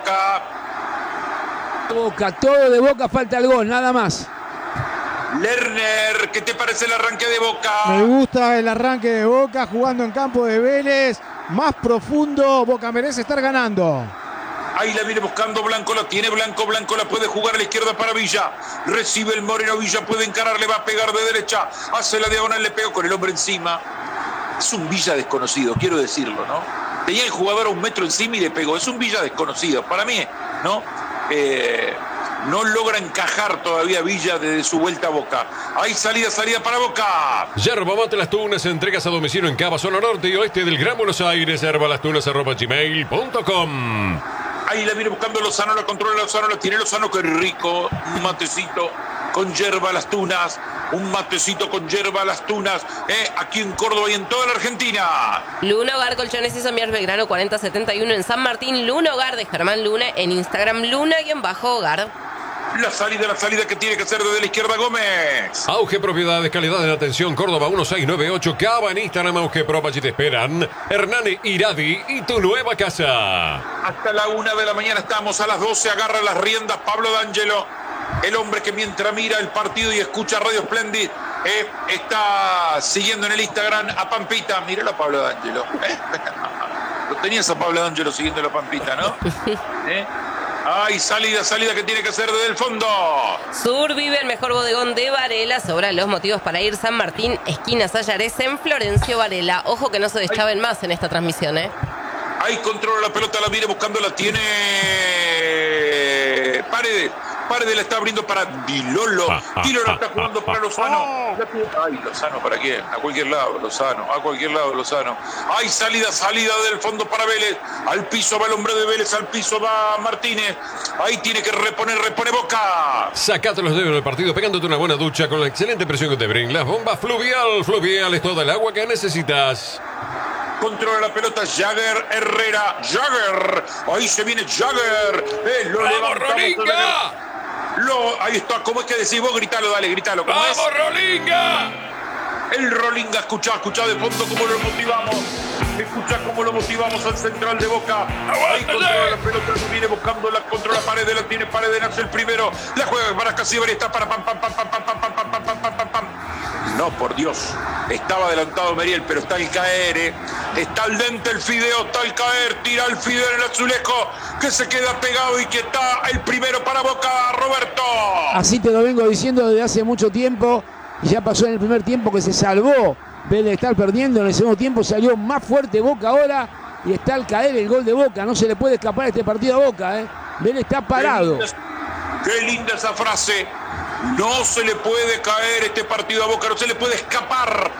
Boca. Boca, todo de Boca, falta el gol, nada más. Lerner, ¿qué te parece el arranque de Boca? Me gusta el arranque de Boca jugando en campo de Vélez. Más profundo, Boca merece estar ganando. Ahí la viene buscando Blanco, la tiene Blanco, Blanco la puede jugar a la izquierda para Villa. Recibe el Moreno, Villa puede encarar, le va a pegar de derecha. Hace la diagonal, le pegó con el hombre encima. Es un Villa desconocido, quiero decirlo, ¿no? Tenía el jugador a 1 metro encima y le pegó. Es un Villa desconocido. Para mí, ¿no? No logra encajar todavía Villa desde su vuelta a Boca. Hay salida para Boca. Yerba Mate Las Tunas, entregas a domicilio en Cava, zona norte y oeste del Gran Buenos Aires. yerbalastunas@gmail.com. Ahí la viene buscando Lozano, la controla Lozano, la tiene Lozano, qué rico. Un matecito con yerba Las Tunas. Un matecito con yerba Las Tunas. Aquí en Córdoba y en toda la Argentina. Luna Hogar, Colchones y Somier Belgrano 4071 en San Martín. Luna Hogar de Germán Luna en Instagram, Luna-Hogar. La salida que tiene que ser desde la izquierda Gómez. Auge Propiedades, calidad de atención, Córdoba 1698, Cava en Instagram, Auge Pro, allí te esperan. Hernani Iradi y tu nueva casa. Hasta la 1 de la mañana estamos, a las 12 agarra las riendas Pablo D'Angelo. El hombre que mientras mira el partido y escucha Radio Splendid, está siguiendo en el Instagram a Pampita. Míralo a Pablo D'Angelo. Lo tenías a Pablo D'Angelo siguiendo la Pampita, ¿no? Ay, salida que tiene que ser desde el fondo. Sur vive el mejor bodegón de Varela. Sobran los motivos para ir. San Martín, esquina Sayares, en Florencio Varela. Ojo que no se deschaven más en esta transmisión, Ahí controla la pelota, la viene buscando, la tiene Paredes. Paredes la está abriendo para Dilolo. Dilolo está jugando para Lozano. Ay, Lozano, ¿para quién? A cualquier lado, Lozano. Hay salida del fondo para Vélez. Al piso va el hombre de Vélez, al piso va Martínez. Ahí tiene que repone Boca. Sacate los dedos del partido pegándote una buena ducha con la excelente presión que te brinda. Bombas Fluvial. Fluvial es toda el agua que necesitas. Controla la pelota Jagger Herrera. Jagger. Ahí se viene Jagger. ¡Vamos, Rolinga! Ahí está, ¿cómo es que decís vos? Grítalo, dale, grítalo. ¡Vamos, Rolinga! El Rolinga, escuchá de fondo cómo lo motivamos. Escuchá cómo lo motivamos al central de Boca. Ahí controla la pelota, viene buscando la contra la pared, la tiene Paredes, nace el primero. La juega para Casivari, está para pam. No, por Dios. Estaba adelantado Meriel, pero está el caer, Está al dente el Fideo, está el caer. Tira el Fideo en el azulejo, que se queda pegado y que está el primero para Boca, Roberto. Así te lo vengo diciendo desde hace mucho tiempo. Y ya pasó en el primer tiempo que se salvó de estar perdiendo. En el segundo tiempo salió más fuerte Boca ahora. Y está al caer el gol de Boca. No se le puede escapar este partido a Boca, Vélez está parado. Qué linda esa frase. No se le puede caer este partido a Boca, no se le puede escapar.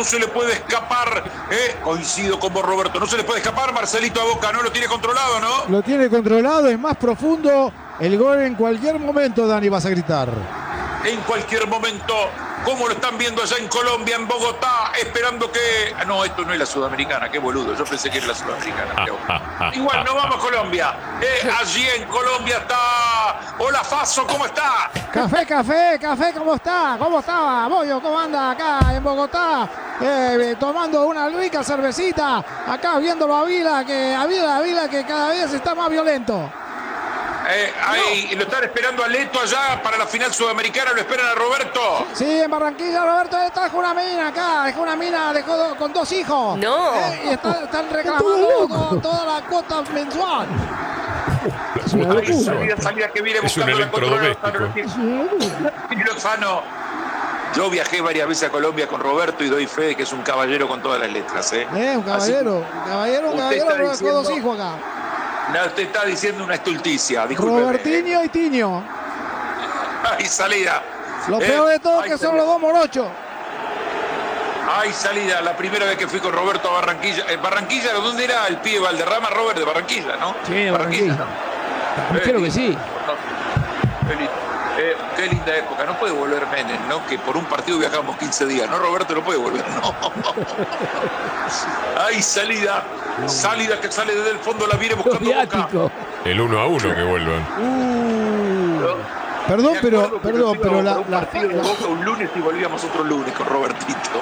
Coincido con vos, Roberto. No se le puede escapar, Marcelito, a Boca. No lo tiene controlado, ¿no? Lo tiene controlado, es más profundo. El gol en cualquier momento, Dani, vas a gritar. En cualquier momento, como lo están viendo allá en Colombia, en Bogotá, esperando que... No, esto no es la Sudamericana, qué boludo. Yo pensé que era la Sudamericana. Igual, no vamos a Colombia. Allí en Colombia está... Hola, Faso, ¿cómo está? Café, ¿cómo está? ¿Cómo está, Bollo? ¿Cómo anda acá en Bogotá? Tomando una rica cervecita. Acá viéndolo a Vila, que cada vez está más violento. Lo están esperando a Leto allá para la final sudamericana, lo esperan a Roberto. Sí, en Barranquilla, Roberto está con una mina acá, es una mina con 2 hijos. No. Y están reclamando toda la cuota mensual. Salida que viene buscando la controla Lozano. Yo viajé varias veces a Colombia con Roberto y doy fe de que es un caballero con todas las letras. Un caballero, pero dejó 2 hijos acá. No, usted está diciendo una estulticia, discúlpeme. Robertinho y Tiño. Hay salida. Lo peor de todo es que son los 2 morochos. Hay salida. La primera vez que fui con Roberto a Barranquilla. ¿Barranquilla? ¿Dónde era el pibe Valderrama, Robert? De Barranquilla, ¿no? Sí, de Barranquilla. ¿No? Creo que sí. Qué linda época. No puede volver Menem, ¿no? Que por un partido viajamos 15 días. No, Roberto, no puede volver. No. Hay salida. Salida que sale desde el fondo, la viene buscando Boca. El 1-1 que vuelvan. Perdón, pero la partido de Boca un lunes y volvíamos otro lunes con Robertito.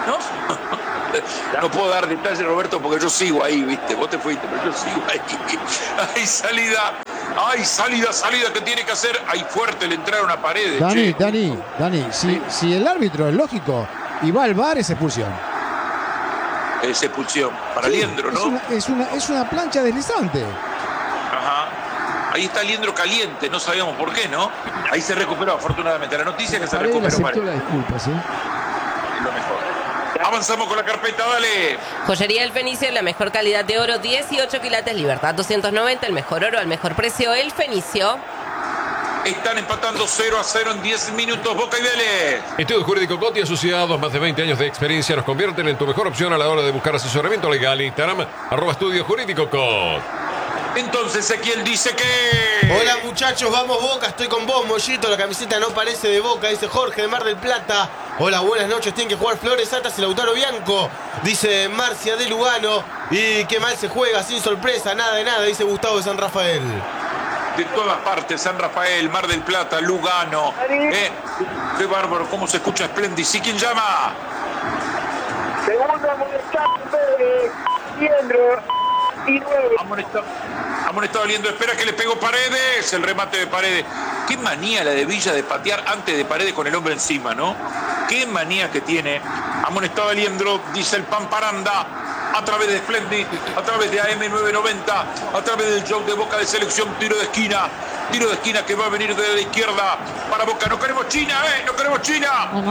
No puedo dar detalles, Roberto, porque yo sigo ahí, ¿viste? Vos te fuiste, pero yo sigo ahí. Hay salida Ay, salida que tiene que hacer. Ay, fuerte, le entraron a Paredes. Dani, si el árbitro es lógico y va al VAR, es expulsión. Es expulsión para Liendro, ¿no? Es una plancha deslizante. Ajá. Ahí está Liendro caliente, no sabíamos por qué, ¿no? Ahí se recuperó, afortunadamente. La noticia es que se recuperó. Aceptó la disculpa, ¿sí? Lo mejor. Avanzamos con la carpeta, dale. Joyería El Fenicio, la mejor calidad de oro, 18 quilates, Libertad 290, el mejor oro al mejor precio, El Fenicio. Están empatando 0-0 en 10 minutos, Boca y Vélez. Estudio Jurídico Coti, asociados, más de 20 años de experiencia, nos convierten en tu mejor opción a la hora de buscar asesoramiento legal. Instagram, @Estudio Jurídico Cot. Entonces Ezequiel dice que... Hola muchachos, vamos Boca, estoy con vos, Mollito, la camiseta no parece de Boca, dice Jorge de Mar del Plata. Hola, buenas noches, tienen que jugar Flores, Atas y Lautaro Bianco, dice Marcia de Lugano. Y qué mal se juega, sin sorpresa, nada de nada, dice Gustavo de San Rafael. De todas partes, San Rafael, Mar del Plata, Lugano. Qué bárbaro, cómo se escucha espléndido. ¿Sí quién llama? Segundo amonestado, Liendro y 9. Amonestado Liendro, espera que le pegó Paredes, el remate de Paredes. Qué manía la de Villa de patear antes de Paredes con el hombre encima, ¿no? Qué manía que tiene. Amonestado Liendro, dice el Pamparanda, a través de Splendid, a través de AM990, a través del show de Boca de Selección, tiro de esquina que va a venir de la izquierda para Boca. No queremos China, no queremos China.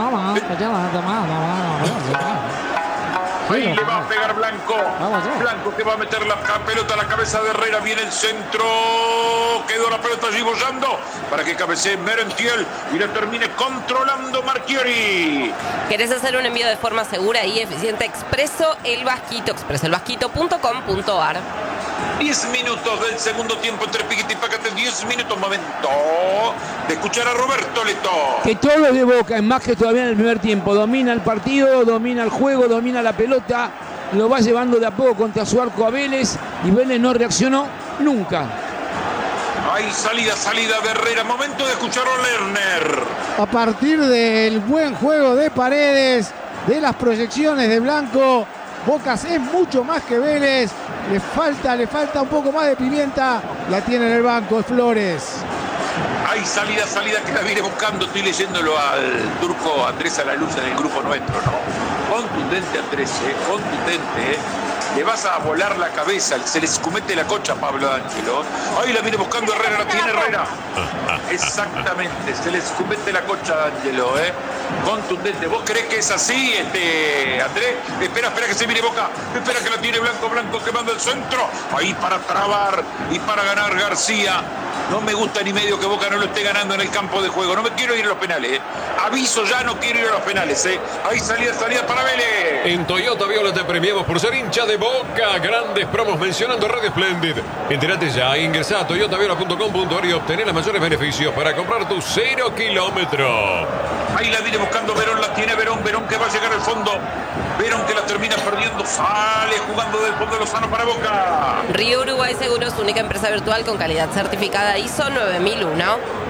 Ahí le va a pegar Blanco. Blanco que va a meter la pelota a la cabeza de Herrera. Viene el centro. Quedó la pelota allí bollando para que cabecee Merentiel y la termine controlando Marchiori. ¿Querés hacer un envío de forma segura y eficiente? Expreso El Vasquito, expresoelvasquito.com.ar. 10 minutos del segundo tiempo entre Piquete y Pácate. 10 minutos, momento de escuchar a Roberto Leto. Que todo es de Boca, es más que todavía en el primer tiempo. Domina el partido, domina el juego, domina la pelota. Lo va llevando de a poco contra su arco a Vélez. Y Vélez no reaccionó nunca. Hay salida de Herrera. Momento de escuchar a Lerner. A partir del buen juego de Paredes, de las proyecciones de Blanco, Boca es mucho más que Vélez. Le falta un poco más de pimienta. La tiene en el banco, es Flores. Hay salida que la viene buscando. Estoy leyéndolo al turco Andrés a la luz en el grupo nuestro, ¿no? Contundente Andrés, contundente, Le vas a volar la cabeza, se le escumete la cocha a Pablo D'Angelo. Ahí la viene buscando Herrera, la tiene Herrera. Exactamente, se le escumete la cocha a D'Angelo, Contundente. ¿Vos creés que es así, Andrés? Espera que se viene Boca. Espera que la tiene Blanco que manda el centro. Ahí para trabar y para ganar García. No me gusta ni medio que Boca no lo esté ganando en el campo de juego. No me quiero ir a los penales, Aviso ya, no quiero ir a los penales, Ahí salida para Vélez. En Toyota Viola te premiamos por ser hincha de Boca. Grandes promos mencionando Red Splendid. Entérate ya, ingresá a toyotaviola.com.ar y obtener los mayores beneficios para comprar tu 0 kilómetro. Ahí la viene buscando Verón, la tiene Verón que va a llegar al fondo. Verón que la termina perdiendo, sale jugando del fondo de Lozano para Boca. Río Uruguay Seguros, única empresa virtual con calidad certificada ISO 9001.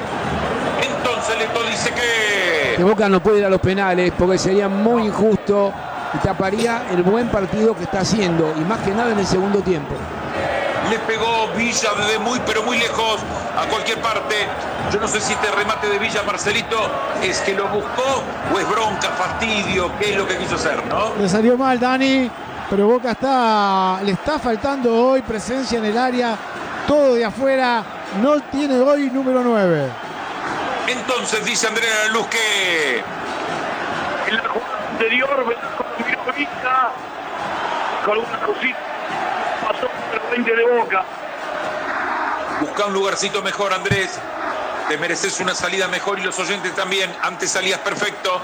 Entonces Leto dice que Boca no puede ir a los penales porque sería muy injusto y taparía el buen partido que está haciendo, y más que nada en el segundo tiempo. Le pegó Villa desde muy lejos a cualquier parte. Yo no sé si este remate de Villa, Marcelito, es que lo buscó o es bronca, fastidio, qué es lo que quiso hacer, ¿no? Le salió mal, Dani, pero Boca le está faltando hoy presencia en el área, todo de afuera, no tiene hoy número 9. Entonces dice Andrea Luz que en la jugada anterior, Velasco miró Villa con una cosita, pasó por el 20 de Boca. busca un lugarcito mejor, Andrés. Te mereces una salida mejor y los oyentes también. Antes salías perfecto.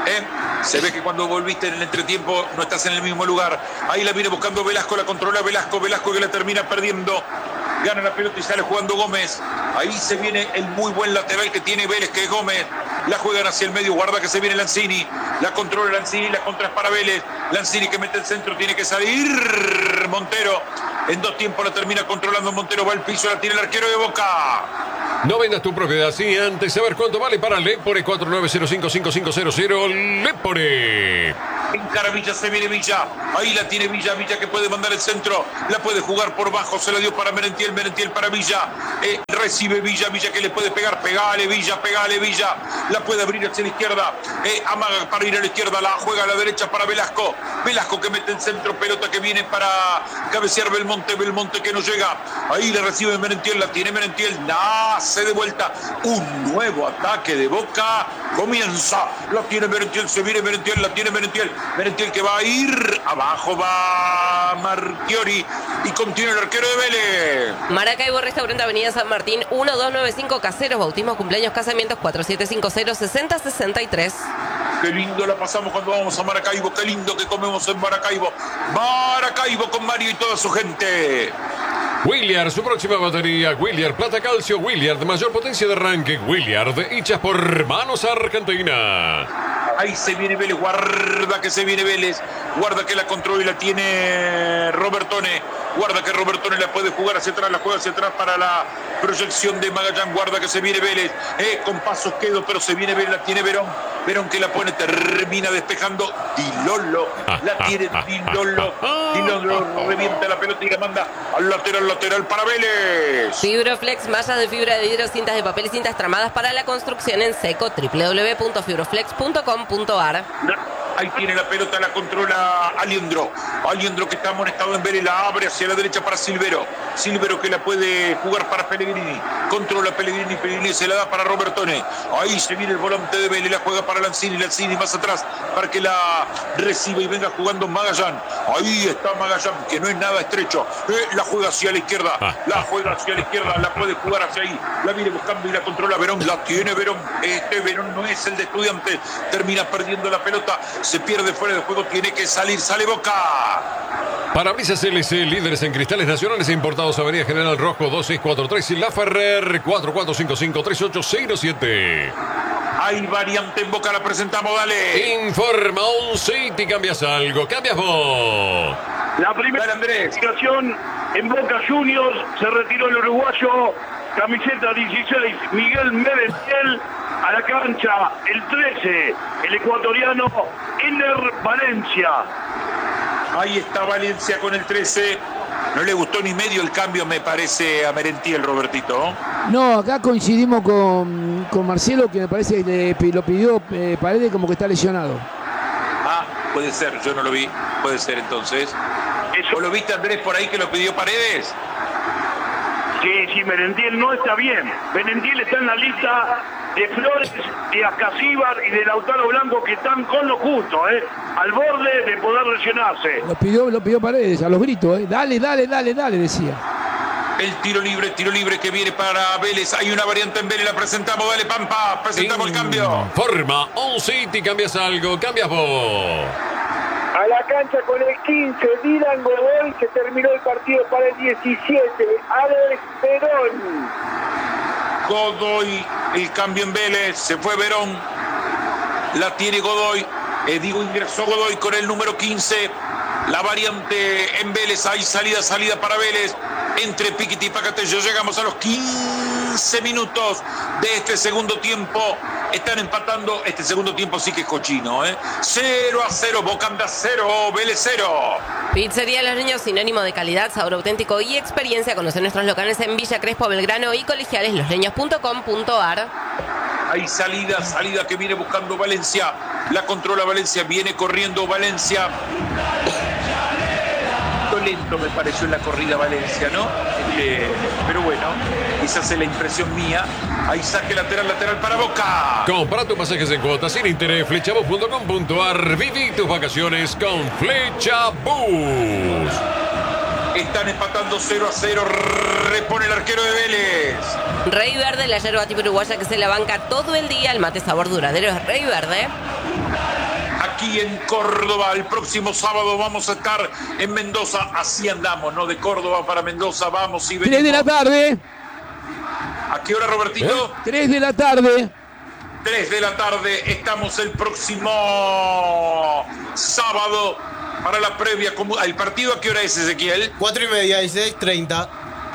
Se ve que cuando volviste en el entretiempo no estás en el mismo lugar. Ahí la viene buscando Velasco, la controla Velasco que la termina perdiendo. Gana la pelota y sale jugando Gómez. Ahí se viene el muy buen lateral que tiene Vélez, que es Gómez. La juegan hacia el medio, guarda que se viene Lanzini. La controla Lanzini, la contra es para Vélez. Lanzini que mete el centro, tiene que salir Montero. En 2 tiempos la termina controlando Montero, va al piso, la tiene el arquero de Boca. No vendas tu propiedad sin antes saber cuánto vale para Lepore. 4905-5500. Lepore. Encara Villa, se viene Villa. Ahí la tiene Villa que puede mandar el centro. La puede jugar por bajo. Se la dio para Merentiel para Villa. Recibe Villa que le puede pegar. Pegale Villa. La puede abrir hacia la izquierda. Amaga para ir a la izquierda. La juega a la derecha para Velasco. Velasco que mete el centro. Pelota que viene para cabecear Belmonte que no llega. Ahí la recibe Merentiel. La tiene Merentiel. Nace de vuelta. Un nuevo ataque de Boca. Comienza. La tiene Merentiel. Se viene Merentiel. La tiene Merentiel que va a ir abajo, va Marchiori y continúa el arquero de Vélez. Maracaibo Restaurante Avenida San Martín 1295 Caseros, bautismos, cumpleaños, casamientos 4750-6063. Qué lindo la pasamos cuando vamos a Maracaibo, qué lindo que comemos en Maracaibo. Maracaibo con Mario y toda su gente. Williard, su próxima batería. Williard, plata calcio. Williard, mayor potencia de arranque. Williard, hechas por manos Argentina. Ahí se viene Vélez, guarda que se viene Vélez. Guarda que la controla y la tiene Robertone. Guarda que Robertone la puede jugar hacia atrás, la juega hacia atrás para la proyección de Magallán. Guarda que se viene Vélez. Con pasos quedo, pero se viene Vélez, la tiene Verón. Verón que la pone, termina despejando. Dilolo, la tiene Dilolo. Dilolo revienta la pelota y la manda al lateral para Vélez. Fibroflex, mallas de fibra de vidrio, cintas de papel y cintas tramadas para la construcción en seco. www.fibroflex.com.ar. Ahí tiene la pelota, la controla Aliendro que está amonestado en Vélez, la abre hacia la derecha para Silvero que la puede jugar para Pellegrini, controla Pellegrini se la da para Robertone. Ahí se viene el volante de Vélez, la juega para Lanzini más atrás para que la reciba y venga jugando Magallán. Ahí está Magallán, que no es nada estrecho, la juega hacia la izquierda, la puede jugar hacia ahí, la viene buscando y la controla Verón, la tiene Verón. Verón no es el de Estudiantes, termina perdiendo la pelota, se pierde fuera de juego, tiene que salir, sale Boca. Parabrisas LC, líderes en cristales nacionales e importados. Avenida General Rojo 2643 y La Ferrer 4455-3807. Hay variante en Boca, la presentamos, dale. Informa un City, cambias algo, cambias vos. La primera clasificación en Boca Juniors, se retiró el uruguayo, camiseta 16, Miguel Merentiel. A la cancha el 13, el ecuatoriano Ener Valencia. Ahí está Valencia con el 13. No le gustó ni medio el cambio, me parece, a Merentiel, Robertito. No, acá coincidimos con Marcelo, que me parece que lo pidió Paredes como que está lesionado. Puede ser, yo no lo vi. Puede ser entonces. ¿O lo viste, Andrés, por ahí que lo pidió Paredes? Sí, Merentiel no está bien. Merentiel está en la lista de Flores, de Ascasíbar y de Lautaro Blanco, que están con lo justo, al borde de poder lesionarse. Lo pidió Paredes, a los gritos, Dale, decía. El tiro libre que viene para Vélez. Hay una variante en Vélez, la presentamos, dale Pampa, presentamos el cambio. Forma On City, cambias algo, cambias vos. A la cancha con el 15, Dylan Godoy, que terminó el partido para el 17, Alex Verón. Godoy, el cambio en Vélez, se fue Verón, la tiene Godoy, ingresó Godoy con el número 15, la variante en Vélez, hay salida para Vélez, entre Piquiti y Pacatello, llegamos a los 15 minutos de este segundo tiempo, están empatando, este segundo tiempo sí que es cochino, 0-0, Boca anda 0, Vélez 0. Pizzería Los Niños, sinónimo de calidad, sabor auténtico y experiencia. Conoce nuestros locales en Villa Crespo, Belgrano y Colegiales, losleños.com.ar. Hay salida que viene buscando Valencia, la controla Valencia, viene corriendo Valencia. Lento me pareció en la corrida Valencia, ¿no? Pero bueno, quizás es la impresión mía. Ahí saque lateral para Boca. Compra tus pasajes en cuotas sin interés, flechabus.com.ar. Viví tus vacaciones con Flechabus. Están empatando 0-0. Repone el arquero de Vélez. Rey Verde, la yerba tipo uruguaya que se la banca todo el día. El mate sabor duradero es Rey Verde. Aquí en Córdoba, el próximo sábado vamos a estar en Mendoza. Así andamos, ¿no? De Córdoba para Mendoza, vamos y venimos. 3 de la tarde. ¿A qué hora, Robertito? 3 de la tarde. 3 de la tarde. Estamos el próximo sábado para la previa. ¿El partido a qué hora es, Ezequiel? 4:30, 16:30.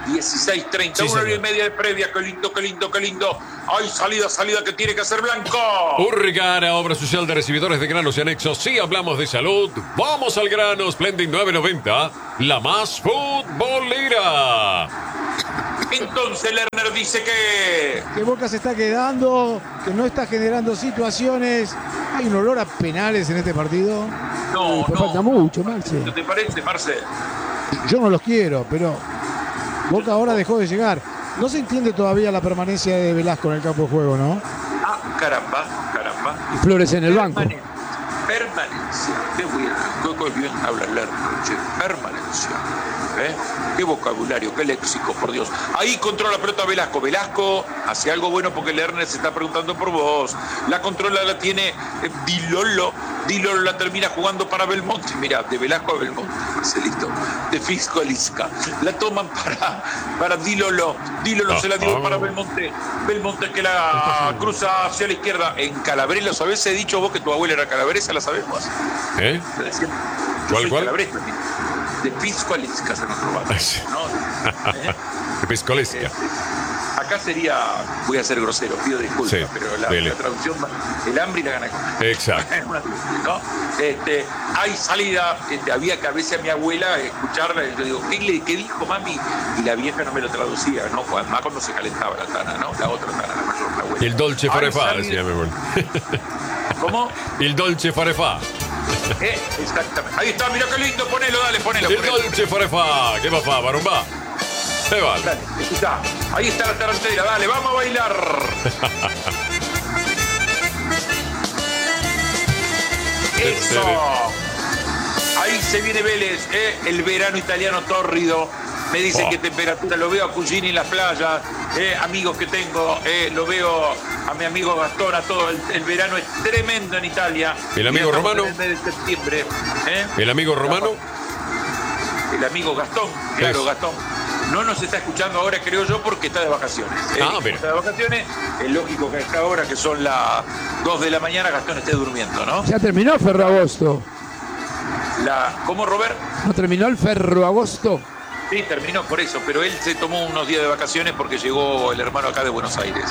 16:30, Sí, una hora y señor. media de previa. Qué lindo, qué lindo, qué lindo. Hay salida que tiene que hacer Blanco. Urgara, obra social de recibidores de granos y anexos. Sí, hablamos de salud. Vamos al grano, Splendid 990, la más futbolera. Entonces Lerner dice que Boca se está quedando, que no está generando situaciones. Hay un olor a penales en este partido. no, Pues falta mucho, Marce. ¿No te parece, Marcel? Yo no los quiero, pero Boca ahora dejó de llegar. No se entiende todavía la permanencia de Velasco en el campo de juego, ¿no? Ah, caramba. Y Flores en el banco. Permanencia. Qué bien habla Lerner, che. Permanencia. Qué vocabulario, qué léxico, por Dios. Ahí controla la pelota Velasco. Velasco hace algo bueno porque Lerner se está preguntando por vos. La controla, la tiene Dilolo. Dilolo la termina jugando para Belmonte. Mira, de Velasco a Belmonte, Marcelito. De Fisco a Lisca. La toman para Dilolo. Dilolo se la dio para Belmonte. Belmonte que la cruza hacia la izquierda. En Calabresa, ¿sabés? He dicho vos que tu abuela era calabresa, la sabemos. ¿Eh? Te decían, ¿Cuál? Calabresa, de Fisco a Lisca se nos robaron. ¿No? De Piscolesca. Acá sería, voy a ser grosero, pido disculpas, Sí, pero la traducción, el hambre y la gana de comer. Exacto. ¿No? Hay salida, había que a veces a mi abuela escucharla, yo digo, ¿qué dijo mami? Y la vieja no me lo traducía, ¿no? Más cuando se calentaba la tana, ¿no? La otra tana, la mayor, la abuela. Il dolce fare fa, Hay decía mi abuelo. ¿Cómo? Il dolce fare fa. Exactamente. Ahí está, mira qué lindo, ponelo. Il dolce fare fa. ¿Qué va fa, Barumbá? Se va. Dale, escuchá. Ahí está la tarantela, dale, vamos a bailar. Eso. Ahí se viene Vélez, el verano italiano tórrido. Me dicen que temperatura, lo veo a Cugini en las playas, amigos que tengo, lo veo a mi amigo Gastón, a todo. El verano es tremendo en Italia. ¿El amigo Romano? En el mes de septiembre. ¿El amigo Romano? El amigo Gastón, claro, Gastón. No nos está escuchando ahora, creo yo, porque está de vacaciones. Mira. Está de vacaciones, es lógico que a esta hora, que son las 2 de la mañana, Gastón esté durmiendo, ¿no? Ya terminó Ferroagosto. ¿Cómo, Robert? ¿No terminó el Ferroagosto? Sí, terminó por eso, pero él se tomó unos días de vacaciones porque llegó el hermano acá de Buenos Aires.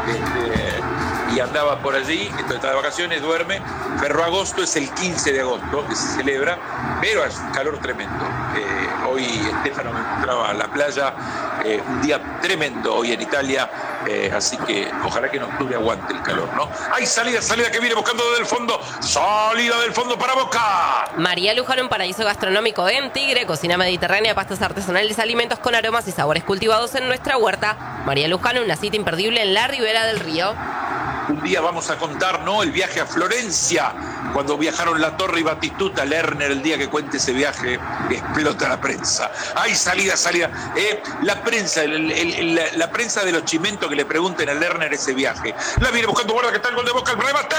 Y andaba por allí, entonces está de vacaciones, duerme. Ferroagosto es el 15 de agosto, que se celebra, pero es un calor tremendo. Hoy Estefano me encontraba en la playa, un día tremendo hoy en Italia, así que ojalá que en octubre aguante el calor, ¿no? Hay salida que viene buscando desde el fondo, salida del fondo para Boca. María Luján, un paraíso gastronómico en Tigre, cocina mediterránea, pastas artesanales, alimentos con aromas y sabores cultivados en nuestra huerta. María Luján, una cita imperdible en la ribera del río. Un día vamos a contar, ¿no? El viaje a Florencia, cuando viajaron La Torre y Batistuta. Lerner, el día que cuente ese viaje, explota la prensa. Hay salida. La prensa, la prensa de los chimentos que le pregunten a Lerner ese viaje. La viene buscando, guarda que está el gol de Boca, el remate.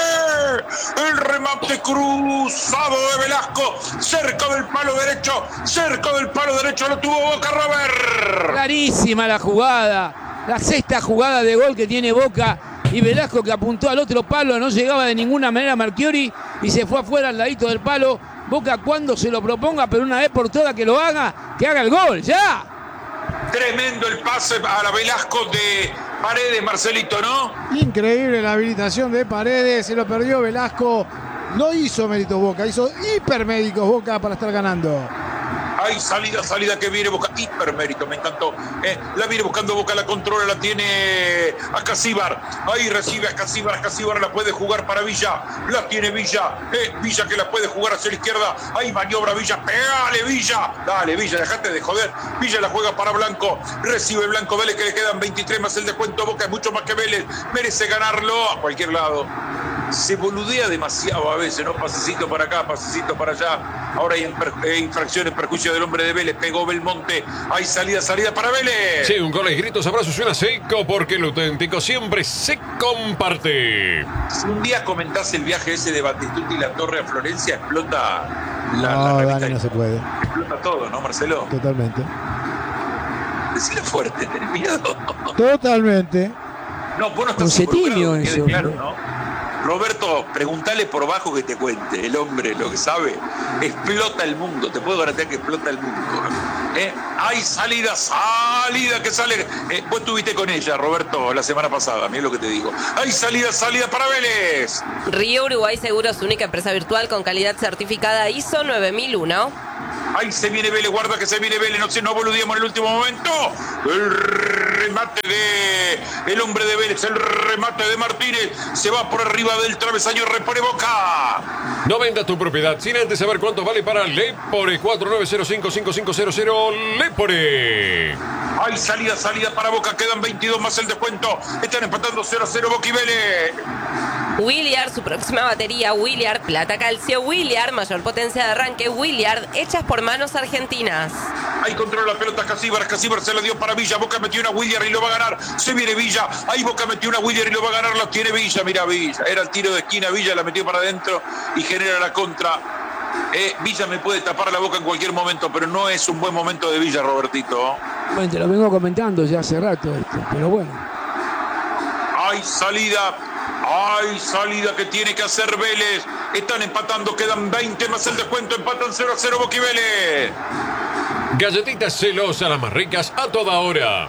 El remate cruzado de Velasco, cerca del palo derecho, lo tuvo Boca, Robert. Clarísima la jugada. La sexta jugada de gol que tiene Boca. Y Velasco, que apuntó al otro palo, no llegaba de ninguna manera a Marchiori y se fue afuera al ladito del palo. Boca cuando se lo proponga, pero una vez por todas que lo haga, que haga el gol, ¡ya! Tremendo el pase a la Velasco de Paredes, Marcelito, ¿no? Increíble la habilitación de Paredes, se lo perdió Velasco. No hizo méritos Boca, hizo hiperméritos Boca para estar ganando. Hay salida que viene Boca, hipermérito, me encantó. La viene buscando Boca, la controla, la tiene a Casíbar. Ahí recibe a Casíbar la puede jugar para Villa. La tiene Villa. Villa que la puede jugar hacia la izquierda. Ahí maniobra Villa. Pégale Villa. Dale Villa, dejate de joder. Villa la juega para Blanco. Recibe Blanco Vélez, que le quedan 23 más el descuento. Boca es mucho más que Vélez. Merece ganarlo a cualquier lado. Se boludea demasiado a veces, ¿no? Pasecito para acá, pasecito para allá. Ahora hay infracción en perjuicio del hombre de Vélez. Pegó Belmonte. Hay salida para Vélez. Sí, un gol y gritos, abrazos, suena seco porque lo auténtico siempre se comparte. Si un día comentás el viaje ese de Batistuta y La Torre a Florencia, explota No, la Dani, no se puede. Explota todo, ¿no, Marcelo? Totalmente. Decilo fuerte, ¿tenés miedo? Totalmente. No, vos no estás Con Cetinio involucrado, que quede eso, claro, ¿no? ¿no? Roberto, preguntale por bajo que te cuente. El hombre, lo que sabe, explota el mundo. Te puedo garantizar que explota el mundo. Hay salida que sale. Vos estuviste con ella, Roberto, la semana pasada, mirá lo que te digo. Hay salida para Vélez. Río Uruguay Seguros, única empresa virtual con calidad certificada ISO 9001. Ahí se viene Vélez, guarda que se viene Vélez, no boludíamos en el último momento. El remate de el hombre de Vélez, el remate de Martínez, se va por arriba del travesaño, repone Boca. No venda tu propiedad sin antes saber cuánto vale para Lepore. 4905-5500 Lepore. Hay salida para Boca, quedan 22 más el descuento. Están empatando 0-0 Boca y Vélez. Williard, su próxima batería, Williard, plata calcio, Williard, mayor potencia de arranque, Williard, hechas por manos argentinas. Ahí controla la pelota Casíbar se la dio para Villa, Boca metió una Williard y lo va a ganar, se viene Villa, ahí Boca metió una Williard y lo va a ganar, lo tiene Villa, mira Villa, era el tiro de esquina, Villa la metió para adentro y genera la contra. Villa me puede tapar la boca en cualquier momento, pero no es un buen momento de Villa, Robertito. Bueno, te lo vengo comentando ya hace rato esto, pero bueno. Hay salida que tiene que hacer Vélez. Están empatando, quedan 20 más el descuento. Empatan 0-0 Boca y Vélez. Galletitas Celosa, las más ricas a toda hora.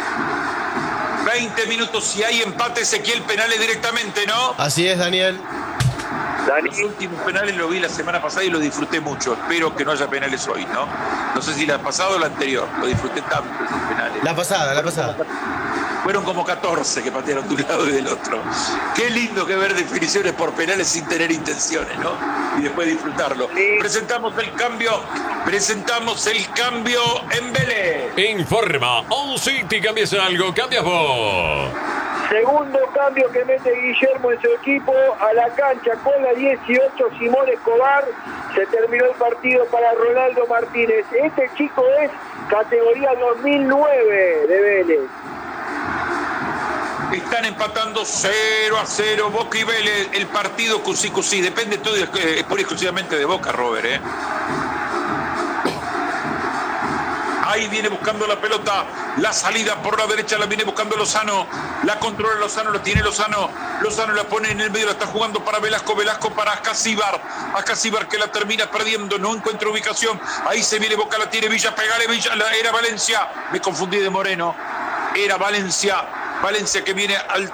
20 minutos, si hay empate, Ezequiel, penales directamente, ¿no? Así es, Daniel. Los últimos penales lo vi la semana pasada y lo disfruté mucho. Espero que no haya penales hoy, ¿no? No sé si la pasada o la anterior. Lo disfruté tanto esos penales. La pasada. Fueron como 14 que patearon de un lado y del otro. Qué lindo que ver definiciones por penales sin tener intenciones, ¿no? Y después disfrutarlo. Sí. Presentamos el cambio en Vélez. Informa, On City, cambias algo, cambias vos. Segundo cambio que mete Guillermo en su equipo a la cancha con la 18, Simón Escobar. Se terminó el partido para Ronaldo Martínez. Este chico es categoría 2009 de Vélez. Están empatando 0-0 Boca y Vélez. El partido cusí. Depende todo pura y exclusivamente de Boca, Robert, Ahí viene buscando la pelota. La salida por la derecha la viene buscando Lozano. La controla Lozano, lo tiene Lozano. Lozano la pone en el medio, la está jugando para Velasco para Acasíbar. Acasíbar que la termina perdiendo, no encuentra ubicación. Ahí se viene Boca, la tiene Villa, pegale Villa, era Valencia. Me confundí de Moreno. Era Valencia que viene al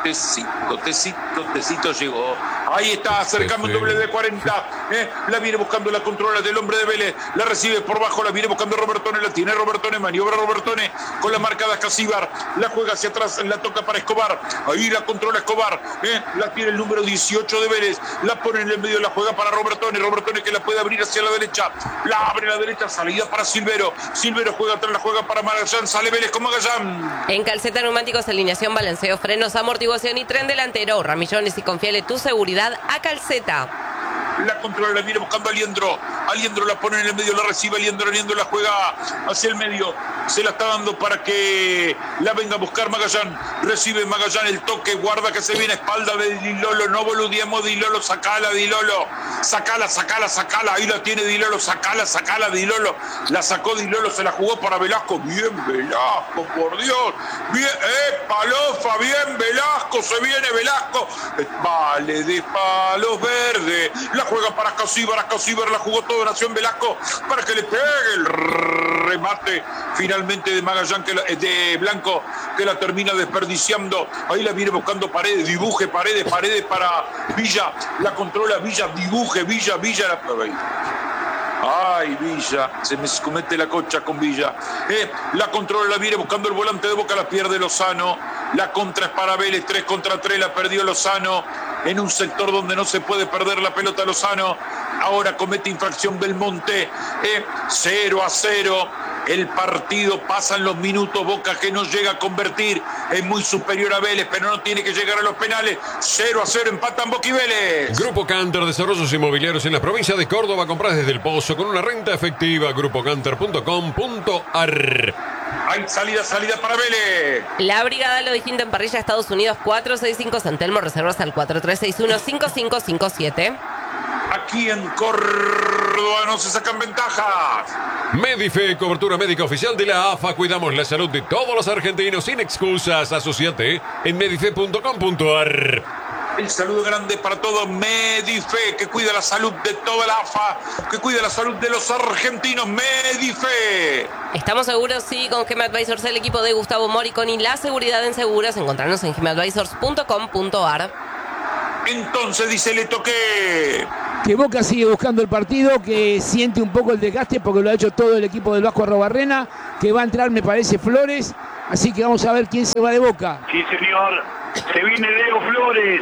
Tecito llegó. Ahí está, acercando un doble de 40. La viene buscando, la controla del hombre de Vélez. La recibe por bajo, la viene buscando Robertone. La tiene Robertone, maniobra Robertone con la marca de Acasíbar. La juega hacia atrás, la toca para Escobar. Ahí la controla Escobar. La tiene el número 18 de Vélez. La pone en el medio, la juega para Robertone. Robertone que la puede abrir hacia la derecha. La abre a la derecha, salida para Silvero. Silvero juega atrás, la juega para Magallán. Sale Vélez con Magallán. En Calceta Neumáticos, alineación, balanceo, frenos, amortiguación y tren delantero. Ramillones y confiale tu seguridad a Calceta. La controla, la viene buscando Aliendro. Aliendro la pone en el medio, la recibe Aliendro la juega hacia el medio. Se la está dando para que la venga a buscar Magallán. Recibe Magallán el toque, guarda que se viene a espalda de Dilolo. No boludiemos Dilolo, sacala Dilolo. Sacala. Ahí la tiene Dilolo, sacala Dilolo. La sacó Dilolo, se la jugó para Velasco. Bien Velasco, por Dios. Bien, Palofa, bien Velasco, se viene Velasco. Vale de palos verdes. La juega para Acasíbar, la jugó todo Nación Velasco para que le pegue el remate finalmente de Magallán, de Blanco, que la termina desperdiciando. Ahí la viene buscando Paredes, dibuje Paredes para Villa, la controla Villa, dibuje Villa. Ay, Villa, se me comete la cocha con Villa. La controla, la viene buscando el volante de Boca, la pierde Lozano. La contra es para Vélez, 3 contra 3, la perdió Lozano. En un sector donde no se puede perder la pelota Lozano. Ahora comete infracción Belmonte. 0-0. El partido, pasan los minutos, Boca que no llega a convertir, es muy superior a Vélez, pero no tiene que llegar a los penales. 0-0, empatan Boca y Vélez. Grupo Canter, desarrollos inmobiliarios en la provincia de Córdoba. Compras desde el Pozo con una renta efectiva. grupocanter.com.ar. Hay salida para Vélez. La Brigada Lo Distinto en Parrilla, Estados Unidos, 465 San Telmo. Reservas al 4361-5557. Aquí en Córdoba no se sacan ventajas. Medife, cobertura médica oficial de la AFA. Cuidamos la salud de todos los argentinos sin excusas. Asociate en medife.com.ar. El saludo grande para todos. Medife, que cuida la salud de toda la AFA, que cuida la salud de los argentinos. Medife. Estamos seguros, sí, con GM Advisors, el equipo de Gustavo Moricón y la seguridad en seguros. Encontrarnos en gmadvisors.com.ar. Entonces dice Leto que Boca sigue buscando el partido, que siente un poco el desgaste porque lo ha hecho todo el equipo del Vasco Arrobarrena, que va a entrar, me parece, Flores. Así que vamos a ver quién se va de Boca. Sí, señor. Se viene Leo Flores.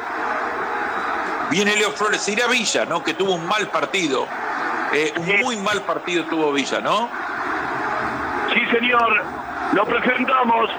viene Leo Flores. Se irá a Villa, ¿no? Que tuvo un mal partido. Un muy mal partido tuvo Villa, ¿no? Sí, señor. Lo presentamos.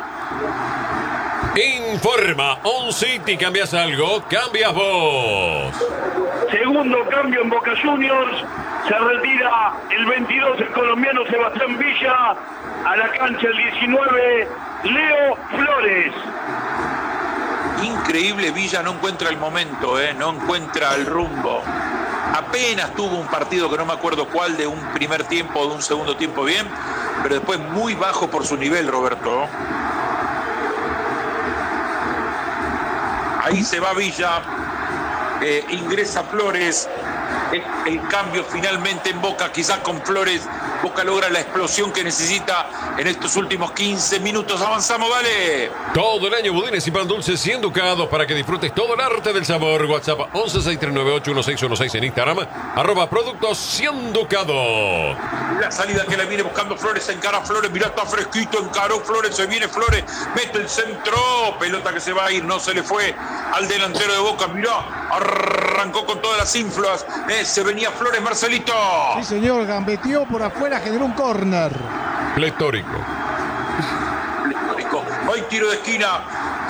Informa On City. ¿Cambias algo? Cambias vos. Segundo cambio en Boca Juniors. Se retira el 22, el colombiano Sebastián Villa. A la cancha el 19, Leo Flores. Increíble, Villa no encuentra el momento, no encuentra el rumbo. Apenas tuvo un partido que no me acuerdo cuál, de un primer tiempo o de un segundo tiempo bien, pero después muy bajo por su nivel, Roberto. Ahí se va Villa, ingresa Flores, el cambio finalmente en Boca, quizás con Flores Boca logra la explosión que necesita en estos últimos 15 minutos. Avanzamos, dale. Todo el año budines y pan dulces y enducados para que disfrutes todo el arte del sabor. WhatsApp 1163981616 en Instagram, @productos Cienducado. La salida que le viene buscando Flores, encara Flores, mirá, está fresquito, encaró Flores, se viene Flores, mete el centro, pelota que se va a ir, no se le fue al delantero de Boca, mirá, arrancó con todas las influas, se venía Flores, Marcelito. Sí, señor, gambeteó por afuera, generó un córner. Pletórico. Hay tiro de esquina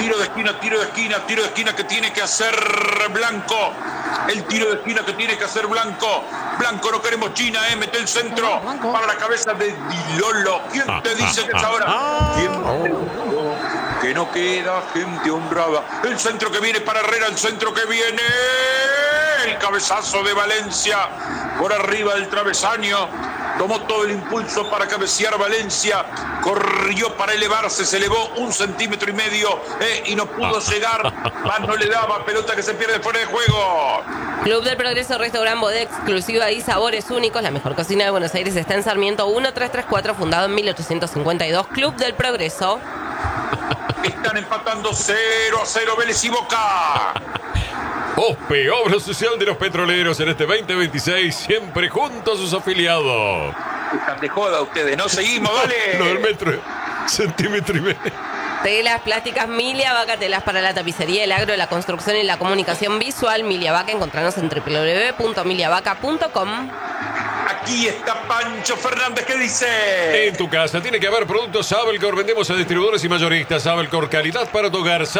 que tiene que hacer Blanco. El tiro de esquina que tiene que hacer Blanco. Blanco, no queremos China, mete el centro para la cabeza de Dilolo. ¿Quién te dice que es ahora? ¿Quién te dijo que no queda gente honrada? El centro que viene para Herrera, el centro que viene. El cabezazo de Valencia por arriba del travesaño. Tomó todo el impulso para cabecear Valencia. Corrió para elevarse, se elevó 1,5 centímetros y no pudo llegar. Más no le daba, pelota que se pierde fuera de juego. Club del Progreso, restaurante bodega exclusiva y sabores únicos. La mejor cocina de Buenos Aires está en Sarmiento 1334, fundado en 1852. Club del Progreso. Están empatando 0-0 Vélez y Boca. OSPE, Obra Social de los Petroleros, en este 2026, siempre junto a sus afiliados. Están de joda ustedes, ¿no? Seguimos, dale. No, el metro, centímetro y medio. Telas plásticas Milia Vaca, telas para la tapicería, el agro, la construcción y la comunicación visual. Milia Vaca, encontrarnos en www.miliavaca.com. Aquí está Pancho Fernández, ¿qué dice? En tu casa tiene que haber productos Sabelcor. Vendemos a distribuidores y mayoristas. Sabelcor, calidad para tu hogar.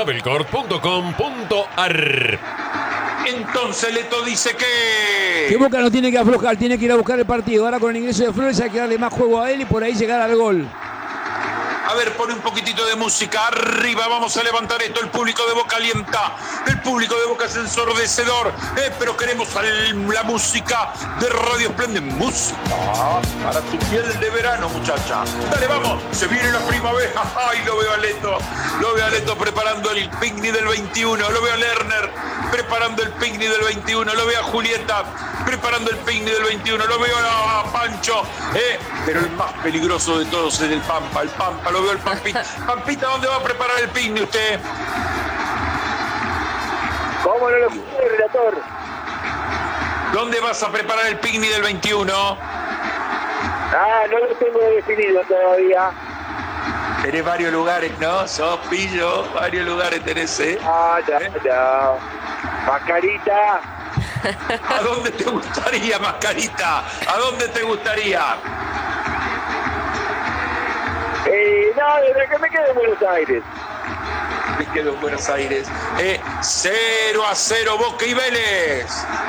Sabelcor.com.ar. Entonces Leto dice que Boca no tiene que aflojar, tiene que ir a buscar el partido. Ahora con el ingreso de Flores hay que darle más juego a él y por ahí llegar al gol. A ver, pone un poquitito de música arriba, vamos a levantar esto. El público de Boca alienta, el público de Boca es ensordecedor, pero queremos la música de Radio Esplendid. Música para tu piel de verano, muchacha. Dale, vamos, se viene la primavera. Ay, lo veo a Leto preparando el picnic del 21, lo veo a Lerner preparando el picnic del 21, lo veo a Julieta preparando el picnic del 21, lo veo a Pancho, pero el más peligroso de todos es el Pampa, lo veo el Pampita. Pampita, ¿dónde va a preparar el picnic usted? ¿Cómo no lo escuché, relator? ¿Dónde vas a preparar el picnic del 21? No lo tengo definido todavía. Tenés varios lugares, ¿no? Sos pillo, varios lugares tenés, No. Mascarita. ¿A dónde te gustaría, Mascarita? ¿A dónde te gustaría? Desde que me quede en Buenos Aires. Me quedo en Buenos Aires. 0-0 Boca y Vélez.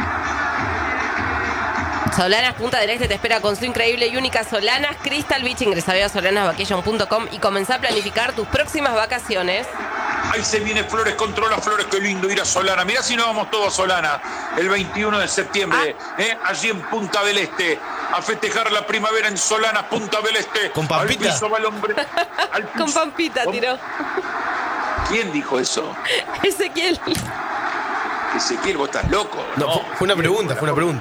Solanas Punta del Este te espera con su increíble y única Solanas Crystal Beach. Ingresa a solanasvacation.com y comenzá a planificar tus próximas vacaciones. Ahí se viene Flores, controla Flores, qué lindo ir a Solana. Mirá si no vamos todos a Solana el 21 de septiembre, allí en Punta del Este, a festejar la primavera en Solana, Punta del Este. ¿Con Pampita? Al piso va el hombre. Al piso. Con Pampita tiró. ¿Quién dijo eso? Ezequiel. Ezequiel, vos estás loco. No, fue una pregunta.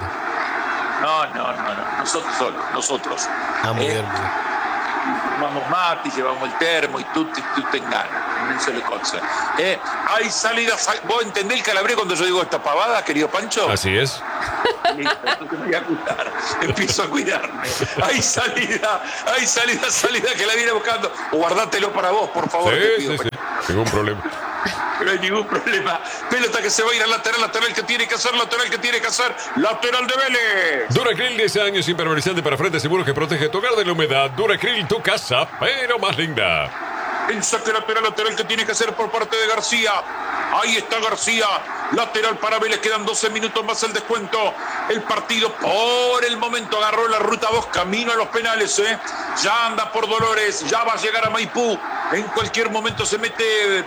No. Nosotros. Muy bien. Llevamos mate, llevamos el termo y tú te enganas. No se le cosa. Hay salidas. ¿Vos entendés el calabré cuando yo digo esta pavada, querido Pancho? Así es. Listo, entonces me voy a cuidar. Empiezo a cuidarme. Hay salida que la viene buscando. Guardátelo para vos, por favor. Te pido. Sí. Ningún problema. No hay ningún problema. Pelota que se va a ir al lateral que tiene que hacer, lateral de Vélez. Duracril, 10 años, impermeabilizante para frentes seguros que protege tu hogar de la humedad. Duracril, tu casa, pero más linda. El saque lateral que tiene que hacer por parte de García. Ahí está García. Lateral para Vélez, quedan 12 minutos más el descuento. El partido por el momento agarró la ruta 2, camino a los penales. Ya anda por Dolores, ya va a llegar a Maipú. En cualquier momento se mete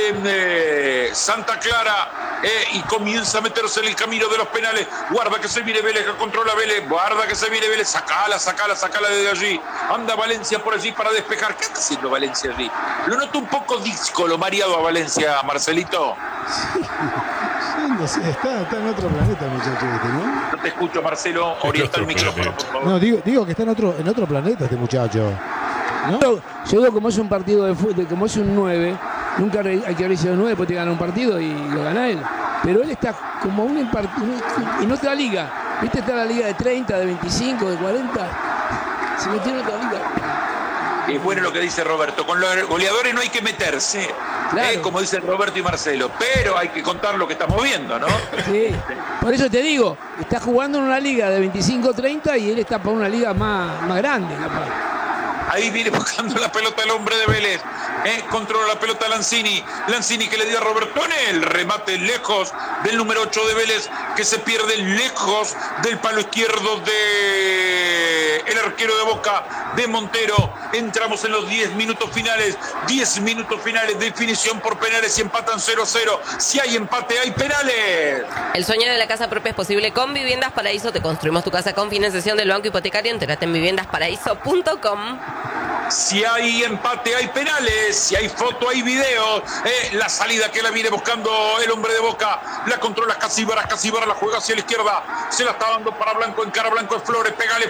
en Santa Clara y comienza a meterse en el camino de los penales. Guarda que se viene Vélez, que controla Vélez. Guarda que se viene Vélez, sacala desde allí. Anda Valencia por allí para despejar. ¿Qué está haciendo Valencia allí? Lo noto un poco díscolo, mareado a Valencia, Marcelito. Sí, no sé, está en otro planeta, muchacho, ¿no? No te escucho, Marcelo. Orienta el micrófono, por favor. No, digo que está en otro planeta este muchacho. ¿No? Yo digo, como es un partido de fútbol, como es un 9, nunca hay que abrirse los 9, después te gana un partido y lo gana él. Pero él está como en otra liga. ¿Viste? Está la liga de 30, de 25, de 40. Se metió en otra liga. Es bueno lo que dice Roberto. Con los goleadores no hay que meterse, Claro. como dicen Roberto y Marcelo. Pero hay que contar lo que estamos viendo, ¿no? Sí. Por eso te digo, está jugando en una liga de 25-30 y él está para una liga más grande, capaz. Ahí viene buscando la pelota el hombre de Vélez. Controla la pelota Lanzini. Lanzini que le dio a Robertone. El remate lejos del número 8 de Vélez, que se pierde lejos del palo izquierdo de el arquero de Boca, de Montero. Entramos en los 10 minutos finales. 10 minutos finales. Definición por penales y empatan 0-0. Si hay empate, hay penales. El sueño de la casa propia es posible con Viviendas Paraíso. Te construimos tu casa con financiación del Banco Hipotecario. Entérate en viviendasparaíso.com. Si hay empate, hay penales. Si hay foto, hay video. La salida que la viene buscando el hombre de Boca. La controla Casibara la juega hacia la izquierda. Se la está dando para Blanco, encara Blanco es Flores. Pégale.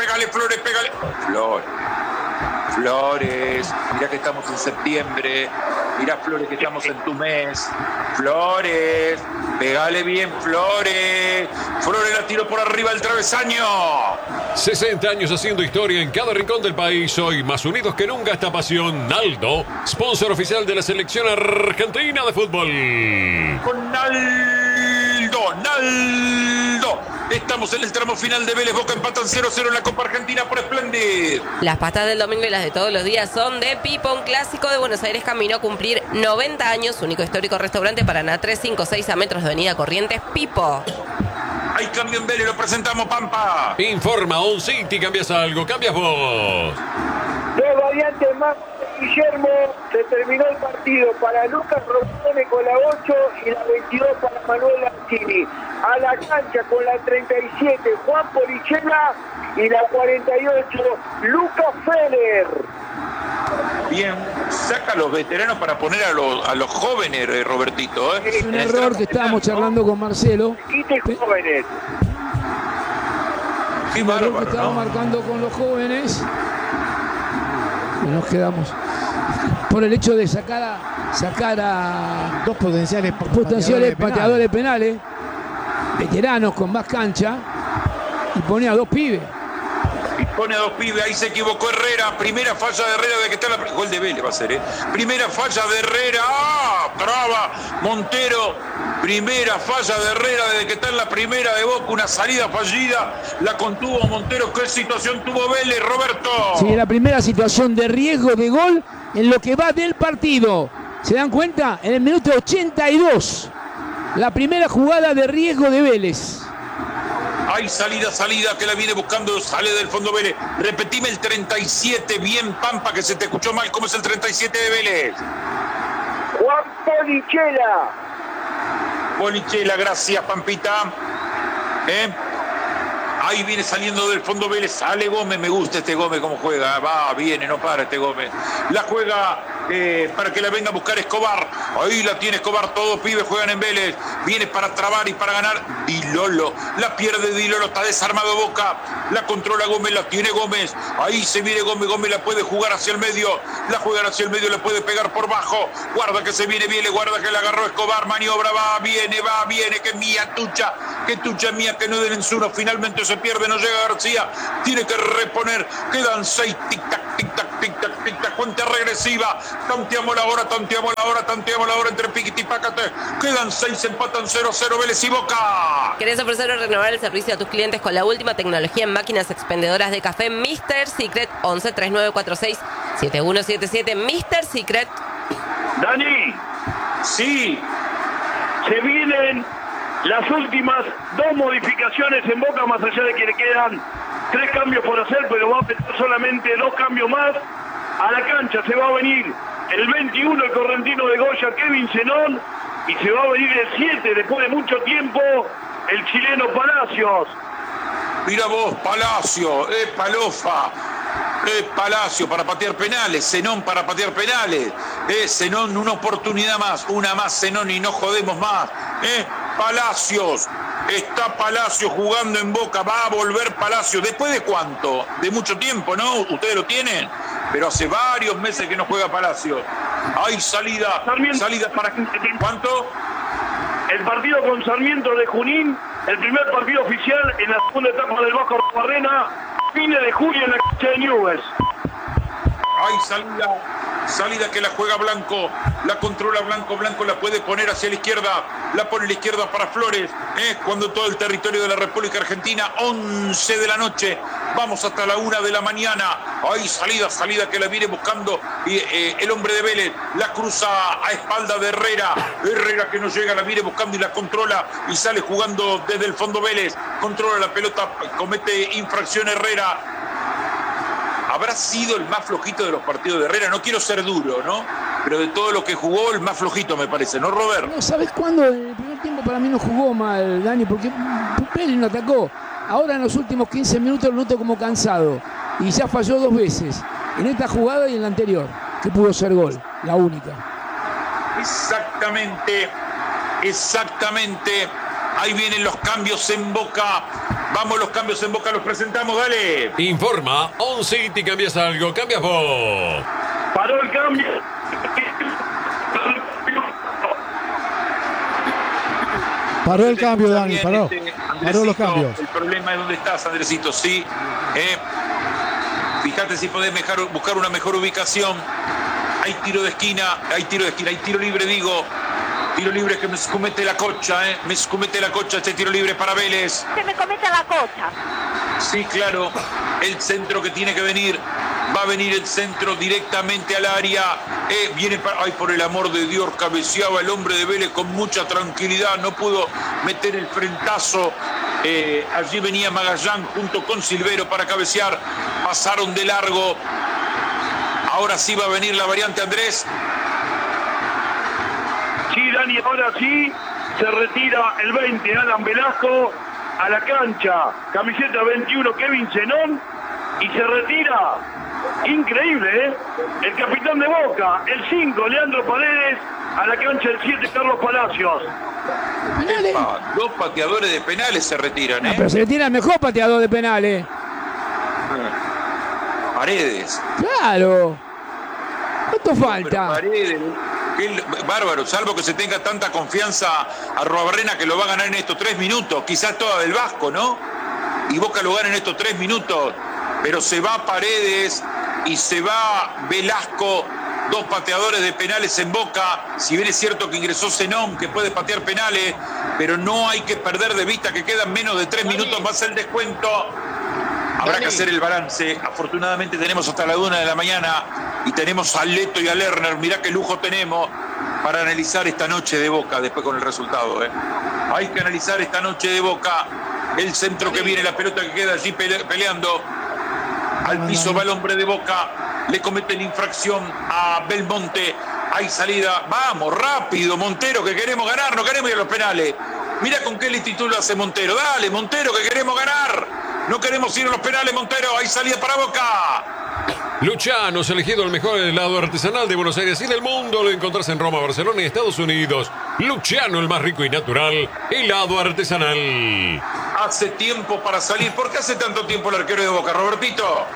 Flores. Mirá que estamos en septiembre. Mirá, Flores, que estamos en tu mes. Flores. Pégale bien, Flores. Flores la tiró por arriba del travesaño. 60 años haciendo historia en cada rincón del país. Hoy más unidos que nunca esta pasión. Naldo, sponsor oficial de la selección argentina de fútbol. Con Naldo. Estamos en el tramo final de Vélez. Boca empatan 0-0 en la Copa Argentina por Splendid. Las pastas del domingo y las de todos los días son de Pipo, un clásico de Buenos Aires, camino a cumplir 90 años. Único histórico restaurante Paraná 356 a metros de Avenida Corrientes. Pipo. Hay cambio en Vélez, lo presentamos, Pampa. Informa On City, cambias algo, cambias vos. Dos variantes más, Guillermo. Se terminó el partido para Lucas Robertone con la 8 y la 22 para Manuel Lanzini. A la cancha con la 37 Juan Polichela y la 48 Lucas Feller. Bien, saca a los veteranos para poner a los jóvenes, Robertito. Es un error que estábamos charlando con Marcelo. Quite jóvenes. Qué Un error que bárbaro, estábamos ¿no? marcando con los jóvenes. Y nos quedamos por el hecho de sacar a Dos potenciales pateadores penales, veteranos con más cancha, y pone a dos pibes. Y pone a dos pibes, ahí se equivocó Herrera. Primera falla de Herrera de que está la. Gol de Vélez va a ser, Primera falla de Herrera. Traba Montero. Primera falla de Herrera desde que está en la primera de Boca. Una salida fallida. La contuvo Montero. ¿Qué situación tuvo Vélez, Roberto? Sí, la primera situación de riesgo de gol en lo que va del partido. ¿Se dan cuenta? En el minuto 82. La primera jugada de riesgo de Vélez. Hay salida que la viene buscando, sale del fondo Vélez. Repetime el 37, bien Pampa, que se te escuchó mal. ¿Cómo es el 37 de Vélez? Juan Polichela. Polichela, gracias Pampita. Ahí viene saliendo del fondo Vélez, sale Gómez, me gusta este Gómez cómo juega, va, viene, no para este Gómez. La juega para que la venga a buscar Escobar. Ahí la tiene Escobar, todos pibes juegan en Vélez. Viene para trabar y para ganar Di Lolo. La pierde Di Lolo, está desarmado Boca. La controla Gómez, la tiene Gómez. Ahí se viene Gómez, Gómez la puede jugar hacia el medio. La juegan hacia el medio, le puede pegar por bajo. Guarda que se viene Vélez, guarda que la agarró Escobar. Maniobra, va, viene, que es mía, tucha. Que tucha es mía, que no den en uno. Finalmente se pierde, no llega García. Tiene que reponer. Quedan 6, tic-tac, tic-tac, tic-tac, tic-tac. Cuenta regresiva. Tanteamos la hora entre Piquiti y Pácate. Quedan 6, empatan 0-0 Vélez y Boca. ¿Querés ofrecer o renovar el servicio a tus clientes con la última tecnología en máquinas expendedoras de café Mr. Secret? 11 3946 7177 Mr. Secret. Dani, Sí, se vienen las últimas 2 modificaciones en Boca, más allá de que le quedan 3 cambios por hacer, pero va a meter solamente 2 cambios más. A la cancha se va a venir el 21, el correntino de Goya, Kevin Zenón, y se va a venir el 7, después de mucho tiempo, el chileno Palacios. mira vos, Palacio, Palofa. Palacio para patear penales, Zenón para patear penales, Zenón una oportunidad más, una más Zenón y no jodemos más, Palacios, está Palacio jugando en Boca, va a volver Palacio, ¿después de cuánto? De mucho tiempo, ¿no? Ustedes lo tienen, pero hace varios meses que no juega Palacio. Hay salida, Sarmiento. salida para... ¿Cuánto? El partido con Sarmiento de Junín, el primer partido oficial en la segunda etapa del Vasco Barrena, fines de julio en la cancha de Newell's. Hay salida que la juega Blanco, la controla Blanco, Blanco la puede poner hacia la izquierda, la pone a la izquierda para Flores, cuando todo el territorio de la República Argentina, 11 de la noche, vamos hasta la 1 de la mañana, hay salida que la viene buscando y, el hombre de Vélez, la cruza a espalda de Herrera que no llega, la viene buscando y la controla y sale jugando desde el fondo Vélez, controla la pelota, comete infracción Herrera. Habrá sido el más flojito de los partidos de Herrera, no quiero ser duro, ¿no? Pero de todo lo que jugó, el más flojito me parece, ¿no, Robert? No, ¿sabes cuándo? En el primer tiempo para mí no jugó mal, Dani, porque Pérez no atacó. Ahora en los últimos 15 minutos lo noto como cansado. Y ya falló 2 veces, en esta jugada y en la anterior, que pudo ser gol, la única. Exactamente. Ahí vienen los cambios en Boca. Vamos, los cambios en Boca, los presentamos, dale. Informa, On City, cambias algo, cambias vos. Paró el cambio. Paró el cambio, Dani, paró. Paró los cambios. El problema es dónde estás, Andresito, sí. Fíjate si podés buscar una mejor ubicación. Hay tiro de esquina, hay tiro libre, digo. Tiro libre que me comete la Cocha, me comete la Cocha este tiro libre para Vélez. Se me comete la Cocha. Sí, claro, el centro que tiene que venir, va a venir el centro directamente al área, viene para, ay, por el amor de Dios, cabeceaba el hombre de Vélez con mucha tranquilidad, no pudo meter el frentazo, allí venía Magallán junto con Silvero para cabecear, pasaron de largo, ahora sí va a venir la variante Andrés. Sí, Dani, ahora sí se retira el 20, Alan Velasco, a la cancha, camiseta 21, Kevin Zenón, y se retira, increíble, el capitán de Boca, el 5, Leandro Paredes, a la cancha el 7, Carlos Palacios. ¿Penales? 2 pateadores de penales se retiran, Pero se le tira el mejor pateador de penales. Paredes. Claro. ¿Cuánto falta? Pero Paredes, bárbaro, salvo que se tenga tanta confianza a Robarrena que lo va a ganar en estos 3 minutos, quizás toda del Vasco, ¿no? Y Boca lo gana en estos 3 minutos, pero se va Paredes y se va Velasco, 2 pateadores de penales en Boca, si bien es cierto que ingresó Zenón, que puede patear penales, pero no hay que perder de vista que quedan menos de 3 minutos más el descuento. Habrá que hacer el balance. Afortunadamente tenemos hasta la 1 de la mañana y tenemos a Leto y a Lerner. Mirá qué lujo tenemos para analizar esta noche de Boca después con el resultado. Hay que analizar esta noche de Boca. El centro que viene, la pelota que queda allí peleando. Al piso va el hombre de Boca. Le cometen infracción a Belmonte. Hay salida. Vamos, rápido, Montero, que queremos ganar. No queremos ir a los penales. Mira con qué lentitud lo hace Montero. Dale, Montero, que queremos ganar. No queremos ir a los penales, Montero. Hay salida para Boca. Luciano's, elegido el mejor helado artesanal de Buenos Aires y del mundo. Lo encontrás en Roma, Barcelona y Estados Unidos. Luciano, el más rico y natural helado artesanal. Hace tiempo para salir. ¿Por qué hace tanto tiempo el arquero de Boca, Robertito?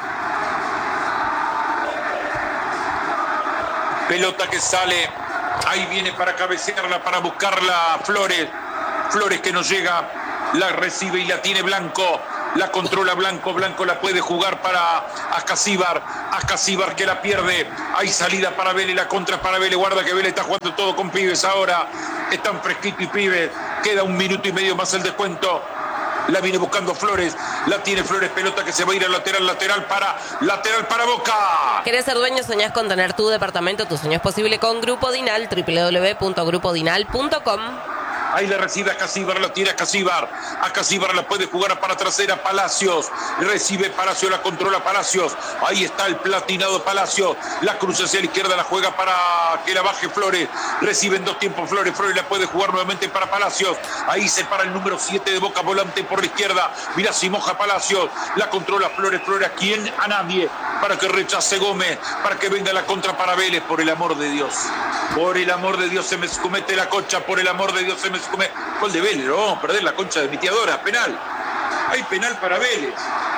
Pelota que sale. Ahí viene para cabecearla, para buscarla Flores. Flores que no llega. La recibe y la tiene Blanco. La controla Blanco. Blanco la puede jugar para Ascasíbar. Ascasíbar que la pierde. Hay salida para Vélez. La contra para Vélez. Guarda que Vélez está jugando todo con pibes ahora. Están fresquitos y pibes. Queda 1 minuto y medio más el descuento. La viene buscando Flores. La tiene Flores. Pelota que se va a ir al lateral para Boca. ¿Querés ser dueño? ¿Soñás con tener tu departamento? Tu sueño es posible con Grupo Dinal. www.grupodinal.com. Ahí la recibe Ascasíbar, la tira Ascasíbar. Ascasíbar la puede jugar para trasera Palacios. Recibe Palacios, la controla Palacios. Ahí está el platinado Palacios. La cruza hacia la izquierda, la juega para que la baje Flores. Recibe en 2 tiempos Flores. Flores la puede jugar nuevamente para Palacios. Ahí se para el número 7 de Boca, volante por la izquierda. Mirá si moja Palacios. La controla Flores. Flores, ¿a quién? A nadie. Para que rechace Gómez. Para que venga la contra para Vélez. Por el amor de Dios. Por el amor de Dios se me escomete la cocha. Por el amor de Dios se me escomete. Gol de Vélez. No vamos a perder la concha de mi tía Dora. Penal. Hay penal para Vélez.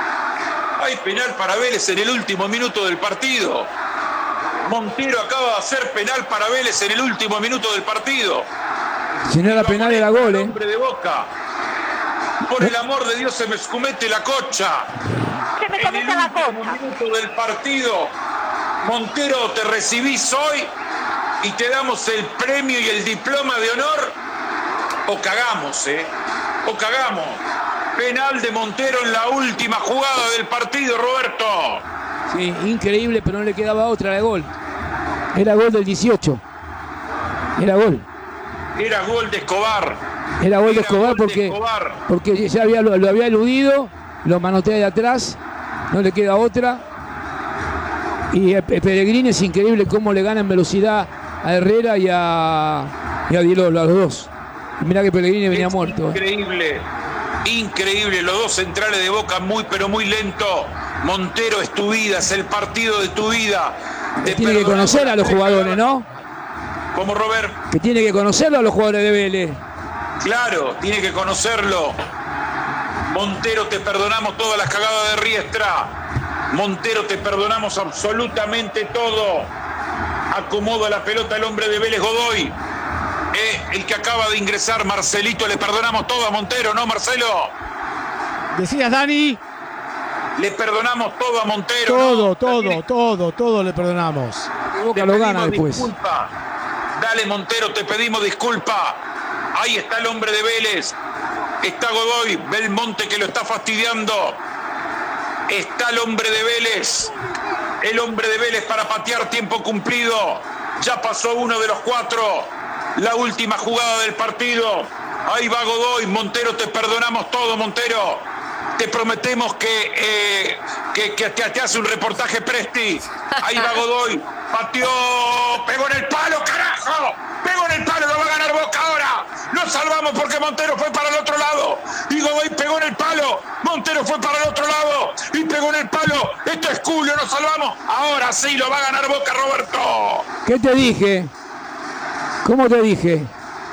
Hay penal para Vélez en el último minuto del partido. Montero acaba de hacer penal para Vélez en el último minuto del partido. Si no era penal era gol, ¿eh? Hombre de Boca. Por el amor de Dios se me escomete la cocha. En el último minuto del partido. Montero, te recibís hoy y te damos el premio y el diploma de honor. O cagamos, o cagamos. Penal de Montero en la última jugada del partido, Roberto. Sí, increíble, pero no le quedaba otra de gol. Era gol del 18. Era gol. Era gol de Escobar. Era gol de Escobar porque ya lo había eludido, lo manotea de atrás, no le queda otra. Y Pellegrini es increíble cómo le gana en velocidad a Herrera y a Dilolo, a los dos. Y mirá que Pellegrini venía muerto. Increíble, increíble. Los dos centrales de Boca muy, pero muy lento. Montero, es tu vida, es el partido de tu vida. Tiene que conocer a los jugadores, ¿no? Como Robert. Que tiene que conocerlo a los jugadores de Vélez. Claro, tiene que conocerlo. Montero, te perdonamos todas las cagadas de Riestra. Montero, te perdonamos absolutamente todo. Acomoda la pelota el hombre de Vélez, Godoy. El que acaba de ingresar, Marcelito, le perdonamos todo a Montero, ¿no, Marcelo? Decías, Dani. Le perdonamos todo a Montero. Todo le perdonamos. Boca lo gana después. Disculpa. Dale, Montero, te pedimos disculpa. Ahí está el hombre de Vélez. Está Godoy, Belmonte que lo está fastidiando. Está el hombre de Vélez. El hombre de Vélez para patear, tiempo cumplido. Ya pasó uno de los 4. La última jugada del partido. Ahí va Godoy. Montero, te perdonamos todo, Montero. Te prometemos que te hace un reportaje Presti. Ahí va Godoy. Pateó. Pegó en el palo, carajo. Pegó en el palo, lo va a ganar Boca ahora. Nos salvamos porque Montero fue para el otro lado. Y Godoy pegó en el palo. Montero fue para el otro lado. Y pegó en el palo. Esto es culo, nos salvamos. Ahora sí lo va a ganar Boca, Roberto. ¿Qué te dije? ¿Cómo te dije?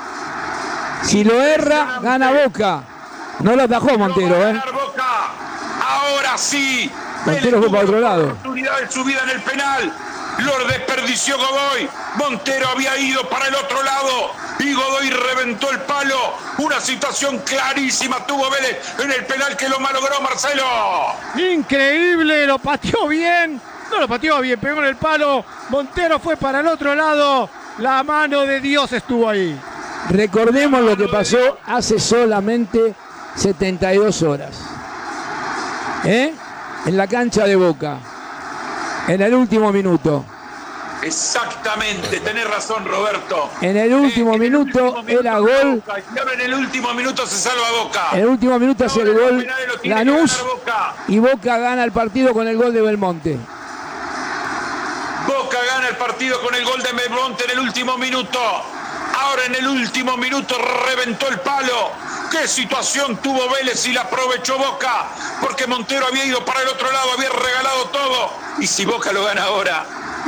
Si lo erra, gana Boca. No lo atajó Montero, Va a ganar Boca. Ahora sí. Montero fue para otro lado. Oportunidad de su vida en el penal. Lo desperdició Godoy. Montero había ido para el otro lado y Godoy reventó el palo. Una situación clarísima tuvo Vélez en el penal que lo malogró Marcelo. Increíble, lo pateó bien. No lo pateó bien, pegó en el palo. Montero fue para el otro lado. La mano de Dios estuvo ahí. Recordemos lo que pasó hace solamente 72 horas. En la cancha de Boca. En el último minuto. Exactamente, tenés razón, Roberto. En el último minuto era gol. Y ahora en el último minuto se salva Boca. En el último minuto hace el gol Lanús y Boca gana el partido con el gol de Belmonte. Boca gana el partido con el gol de Belmonte en el último minuto. Ahora en el último minuto reventó el palo. ¿Qué situación tuvo Vélez y la aprovechó Boca? Porque Montero había ido para el otro lado, había regalado todo. Y si Boca lo gana ahora,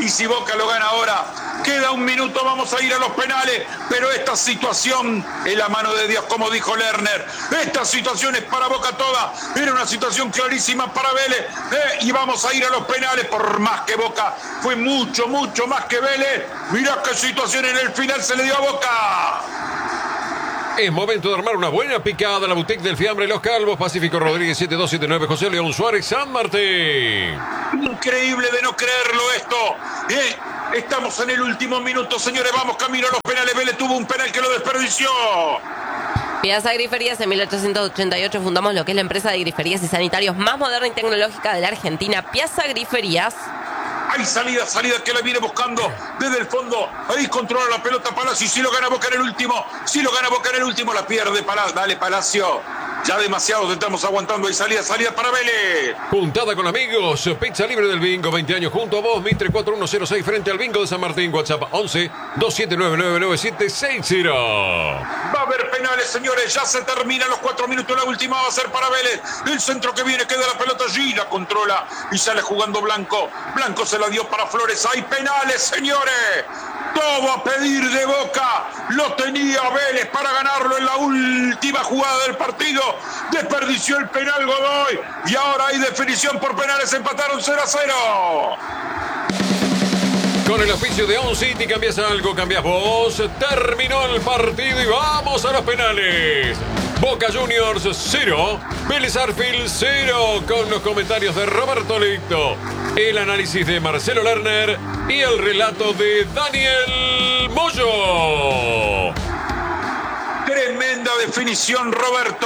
queda un minuto, vamos a ir a los penales, pero esta situación es la mano de Dios, como dijo Lerner. Esta situación es para Boca toda, era una situación clarísima para Vélez, y vamos a ir a los penales, por más que Boca fue mucho más que Vélez. Mirá qué situación en el final se le dio a Boca. Es momento de armar una buena picada. La boutique del fiambre Los Calvos, Pacífico Rodríguez 7279, José León Suárez, San Martín. Increíble de no creerlo esto. Estamos en el último minuto, señores. Vamos camino a los penales. Vélez tuvo un penal que lo desperdició. Piazza Griferías, en 1888 fundamos lo que es la empresa de griferías y sanitarios más moderna y tecnológica de la Argentina, Piazza Griferías. Hay salida que la viene buscando desde el fondo. Ahí controla la pelota Palacio. Y si lo gana Boca en el último, la pierde Palacio. Dale, Palacio. Ya demasiado te estamos aguantando. Hay salida para Vélez. Juntada con amigos, pizza libre del Bingo, 20 años junto a vos, Mitre 4106 frente al Bingo de San Martín. WhatsApp 11 27999760. Va a haber penales, señores. Ya se terminan los 4 minutos. La última va a ser para Vélez. El centro que viene, queda la pelota allí, la controla y sale jugando Blanco. Blanco se la dio para Flores. Hay penales, señores. Todo a pedir de Boca. Lo tenía Vélez para ganarlo en la última jugada del partido. Desperdició el penal Godoy. Y ahora hay definición por penales. Empataron 0-0. Con el oficio de On City, cambias algo, cambias vos. Terminó el partido y vamos a los penales. Boca Juniors 0, Vélez Arfield 0, con los comentarios de Roberto Licto, el análisis de Marcelo Lerner y el relato de Daniel Moyo. Tremenda definición, Roberto.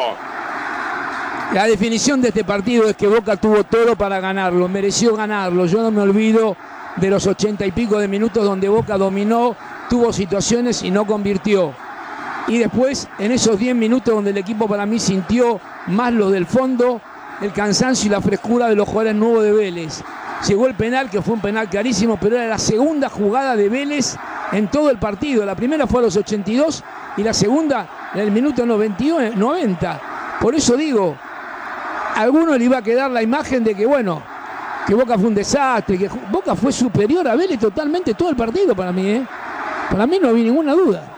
La definición de este partido es que Boca tuvo todo para ganarlo, mereció ganarlo. Yo no me olvido de los 80 y pico de minutos donde Boca dominó, tuvo situaciones y no convirtió. Y después, en esos 10 minutos donde el equipo para mí sintió más lo del fondo, el cansancio y la frescura de los jugadores nuevos de Vélez. Llegó el penal, que fue un penal clarísimo, pero era la segunda jugada de Vélez en todo el partido. La primera fue a los 82 y la segunda en el minuto 90. Por eso digo, a alguno le iba a quedar la imagen de que, bueno, que Boca fue un desastre, que Boca fue superior a Vélez totalmente todo el partido para mí. Para mí no había ninguna duda.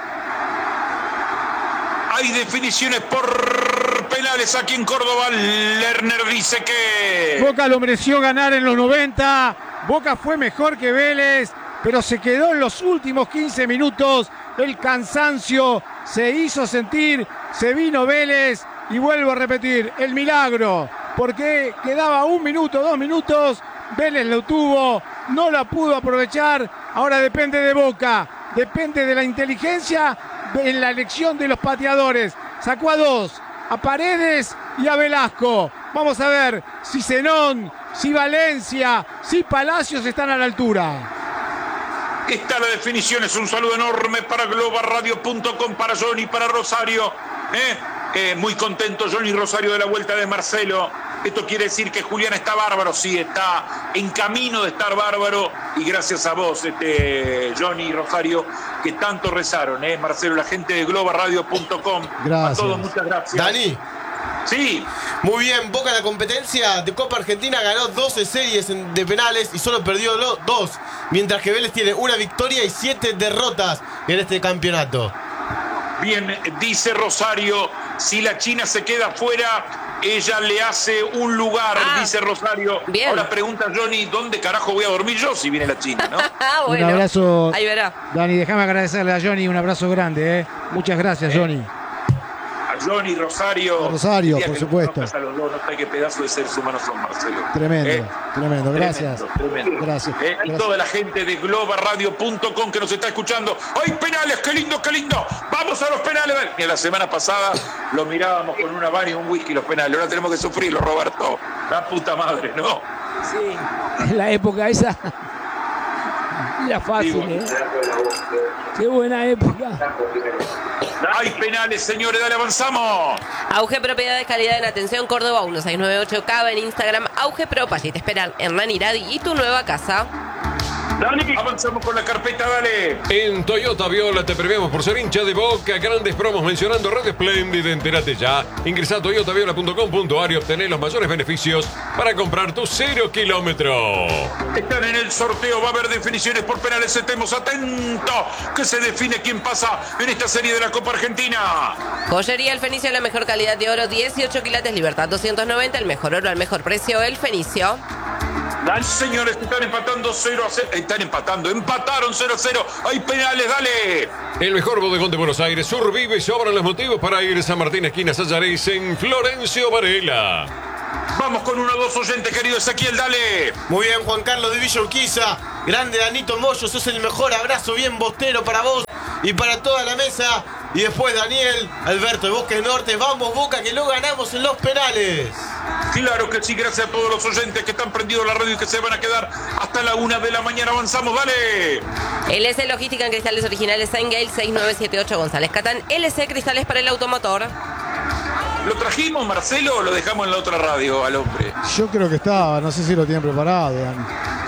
Hay definiciones por penales aquí en Córdoba. Lerner dice que Boca lo mereció ganar en los 90. Boca fue mejor que Vélez, pero se quedó en los últimos 15 minutos. El cansancio se hizo sentir, se vino Vélez y vuelvo a repetir, el milagro. Porque quedaba 1 minuto, 2 minutos, Vélez lo tuvo, no la pudo aprovechar. Ahora depende de Boca, depende de la inteligencia en la elección de los pateadores. Sacó a 2, a Paredes y a Velasco. Vamos a ver si Zenón, si Valencia, si Palacios están a la altura. Está la definición. Es un saludo enorme para globalradio.com, para Johnny, para Rosario. Muy contento Johnny Rosario de la vuelta de Marcelo. Esto quiere decir que Julián está bárbaro. Sí, está en camino de estar bárbaro. Y gracias a vos, Johnny Rosario, que tanto rezaron, Marcelo, la gente de globalradio.com. Gracias. A todos, muchas gracias. Dani. Sí. Muy bien, Boca en la competencia de Copa Argentina ganó 12 series de penales y solo perdió 2. Mientras que Vélez tiene 1 victoria y 7 derrotas en este campeonato. Bien, dice Rosario, si la China se queda fuera, ella le hace un lugar, dice Rosario. Bien. Ahora pregunta Johnny, ¿dónde carajo voy a dormir yo si viene la China, no? Bueno, un abrazo. ahí verá. Dani, déjame agradecerle a Johnny, un abrazo grande. Muchas gracias, Johnny. A Johnny, Rosario. Rosario, Día por que supuesto. nos a los dos, no sé qué pedazo de seres humanos son, Marcelo. Tremendo, gracias. Tremendo. Gracias. Y Gracias. toda la gente de globalradio.com que nos está escuchando. ¡Ay, penales! ¡Qué lindo, qué lindo! ¡Vamos a los penales! Mira, la semana pasada lo mirábamos con una Habana y un whisky los penales. Ahora tenemos que sufrirlo, Roberto. La puta madre, ¿no? Sí, en la época esa era fácil, Qué buena época. Hay penales, señores, dale, avanzamos. Auge Propiedades, calidad en atención, Córdoba 1698 Cava, en Instagram Auge Prop, allí te esperan Hernán Iradi y tu nueva casa. Dani. Avanzamos con la carpeta, dale. En Toyota Viola te premiamos por ser hincha de Boca. Grandes promos mencionando Red Splendid. Entérate ya. Ingresa a toyotaviola.com.ar y obtener los mayores beneficios para comprar tu 0 kilómetro. Están en el sorteo, va a haber definiciones por penales. Estemos atentos, que se define quién pasa en esta serie de la Copa Argentina. Joyería El Fenicio, la mejor calidad de oro, 18 quilates, Libertad 290, el mejor oro al mejor precio, El Fenicio. Señores, están empatando 0-0. Empataron 0-0. Hay penales, dale. El mejor bodegón de Buenos Aires, Survive, sobran los motivos para ir a San Martín, esquina Sallaréis, en Florencio Varela. Vamos con 1-2 oyentes, querido Ezequiel, dale. Muy bien, Juan Carlos de Villa Urquiza. Grande Danito Moyo, sos el mejor. Abrazo bien bostero para vos y para toda la mesa. Y después Daniel Alberto de Bosques Norte. Vamos, Boca, que lo ganamos en los penales. Claro que sí, gracias a todos los oyentes que están prendidos a la radio y que se van a quedar hasta la 1 de la mañana. Avanzamos, dale. LC Logística en cristales originales, Saint Gale 6978 González Catán. LC Cristales para el automotor. ¿Lo trajimos, Marcelo, o lo dejamos en la otra radio al hombre? Yo creo que estaba, no sé si lo tienen preparado, Dani.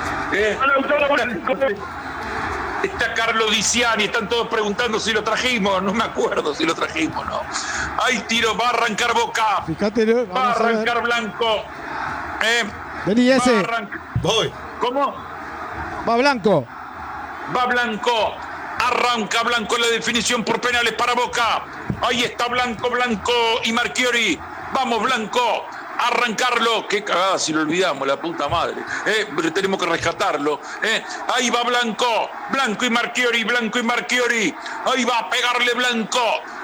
Está Carlos Diciani, están todos preguntando si lo trajimos, no me acuerdo si lo trajimos, ¿no? Hay tiro, va a arrancar Boca. Fíjate, va a arrancar Blanco. Vení ese. Voy. ¿Cómo? Va Blanco. Va Blanco. Arranca Blanco la definición por penales para Boca. Ahí está Blanco y Marchiori. Vamos, Blanco. Arrancarlo, qué cagada si lo olvidamos, la puta madre, pero tenemos que rescatarlo, ahí va Blanco y Marchiori, ahí va a pegarle Blanco,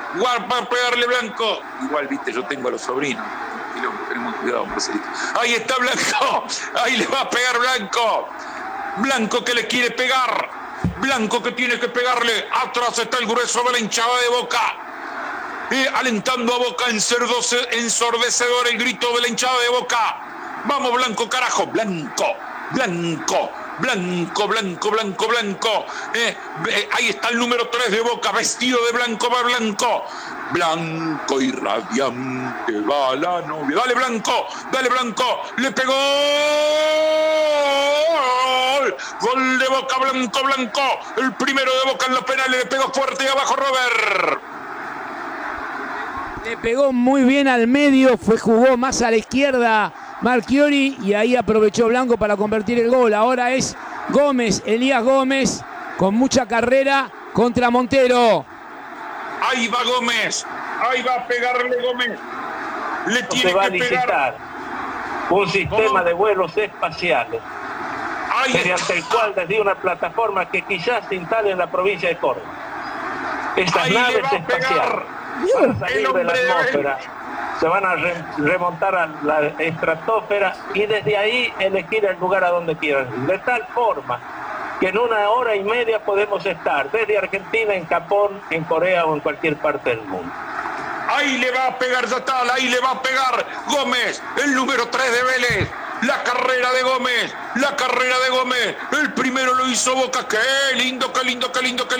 igual viste, yo tengo a los sobrinos, tenemos cuidado, Marcelito. Ahí está Blanco, ahí le va a pegar Blanco que le quiere pegar, Blanco que tiene que pegarle, atrás está el grueso de la hinchada de Boca. Alentando a Boca, ensordecedor el grito de la hinchada de Boca. Vamos, Blanco, carajo. Blanco. Ahí está el número 3 de Boca, vestido de blanco, va Blanco. Blanco y radiante va la novia. Dale, Blanco. Le pegó. Gol de Boca, Blanco. El primero de Boca en los penales. Le pegó fuerte y abajo Robert. Le pegó muy bien al medio, jugó más a la izquierda Marchiori y ahí aprovechó Blanco para convertir el gol. Ahora es Elías Gómez, con mucha carrera contra Montero. Ahí va Gómez, ahí va a pegarle Gómez. Le tiene que pegar. Un sistema de vuelos espaciales, mediante el cual desde una plataforma que quizás se instale en la provincia de Córdoba. Estas naves espaciales van a salir de la atmósfera, se van a remontar a la estratosfera y desde ahí elegir el lugar a donde quieran ir. De tal forma que en 1 hora y media podemos estar desde Argentina, en Japón, en Corea o en cualquier parte del mundo. Ahí le va a pegar Yatal, ahí le va a pegar Gómez, el número 3 de Vélez. La carrera de Gómez. El primero lo hizo Boca. Qué lindo. Qué lindo.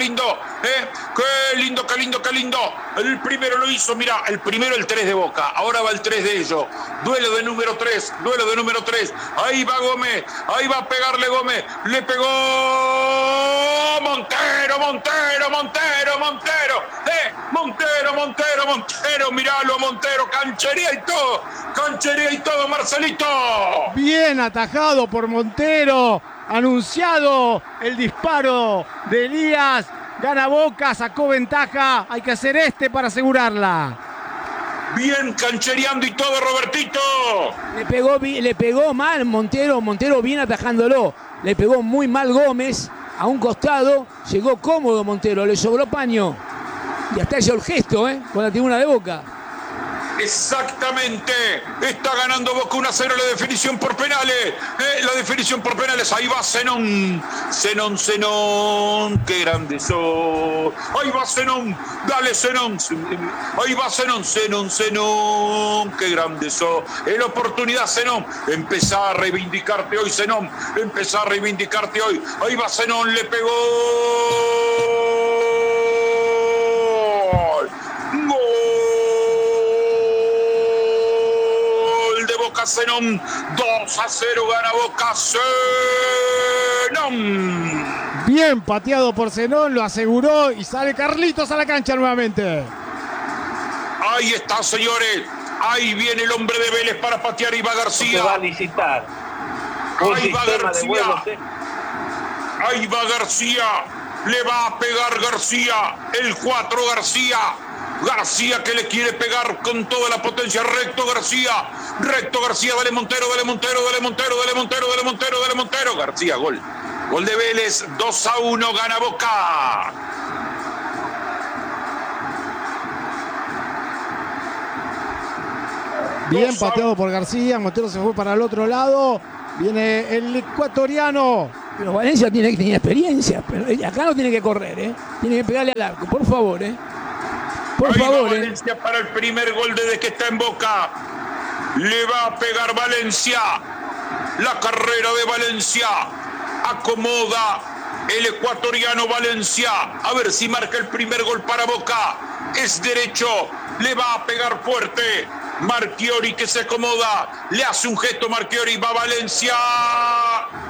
El primero lo hizo, mira, el primero el 3 de Boca. Ahora va el 3 de ellos. Duelo de número 3. Ahí va Gómez. Ahí va a pegarle Gómez. Le pegó Montero. Miralo a Montero. Canchería y todo, Marcelito. Bien atajado por Montero. Anunciado el disparo de Elías. Gana Boca, sacó ventaja. Hay que hacer para asegurarla. Bien canchereando y todo, Robertito. Le pegó mal Montero bien atajándolo. Le pegó muy mal Gómez a un costado. Llegó cómodo Montero, le sobró paño. Y hasta hizo el gesto, con la tribuna de Boca. Exactamente, está ganando Boca 1-0 la definición por penales. Ahí va Zenón, qué grande sos. Ahí va Zenón, dale Zenón. Ahí va Zenón, qué grande sos. Es la oportunidad, Zenón. Empezá a reivindicarte hoy, Zenón. Ahí va Zenón, le pegó. Zenón, 2-0 gana Boca. Zenón. Bien pateado por Zenón, lo aseguró y sale Carlitos a la cancha nuevamente. Ahí está, señores. Ahí viene el hombre de Vélez para patear. Ahí va García. Se va a licitar un Ahí va sistema de García. vuelos. Ahí va García. Le va a pegar García. El 4 García. García que le quiere pegar con toda la potencia. Recto García. Recto García. Dale Montero, dale Montero, dale Montero, dale Montero, dale Montero, dale Montero. García, gol. Gol de Vélez. 2-1. Gana Boca. Bien pateado por García. Montero se fue para el otro lado. Viene el ecuatoriano. Pero Valencia tiene que tener experiencia. Pero acá no tiene que correr, ¿eh? Tiene que pegarle al arco, por favor, ¿eh? Por Ahí favor, va Valencia para el primer gol desde que está en Boca. Le va a pegar Valencia. La carrera de Valencia. Acomoda el ecuatoriano Valencia. A ver si marca el primer gol para Boca. Es derecho. Le va a pegar fuerte. Marchiori que se acomoda. Le hace un gesto Marchiori. Va Valencia.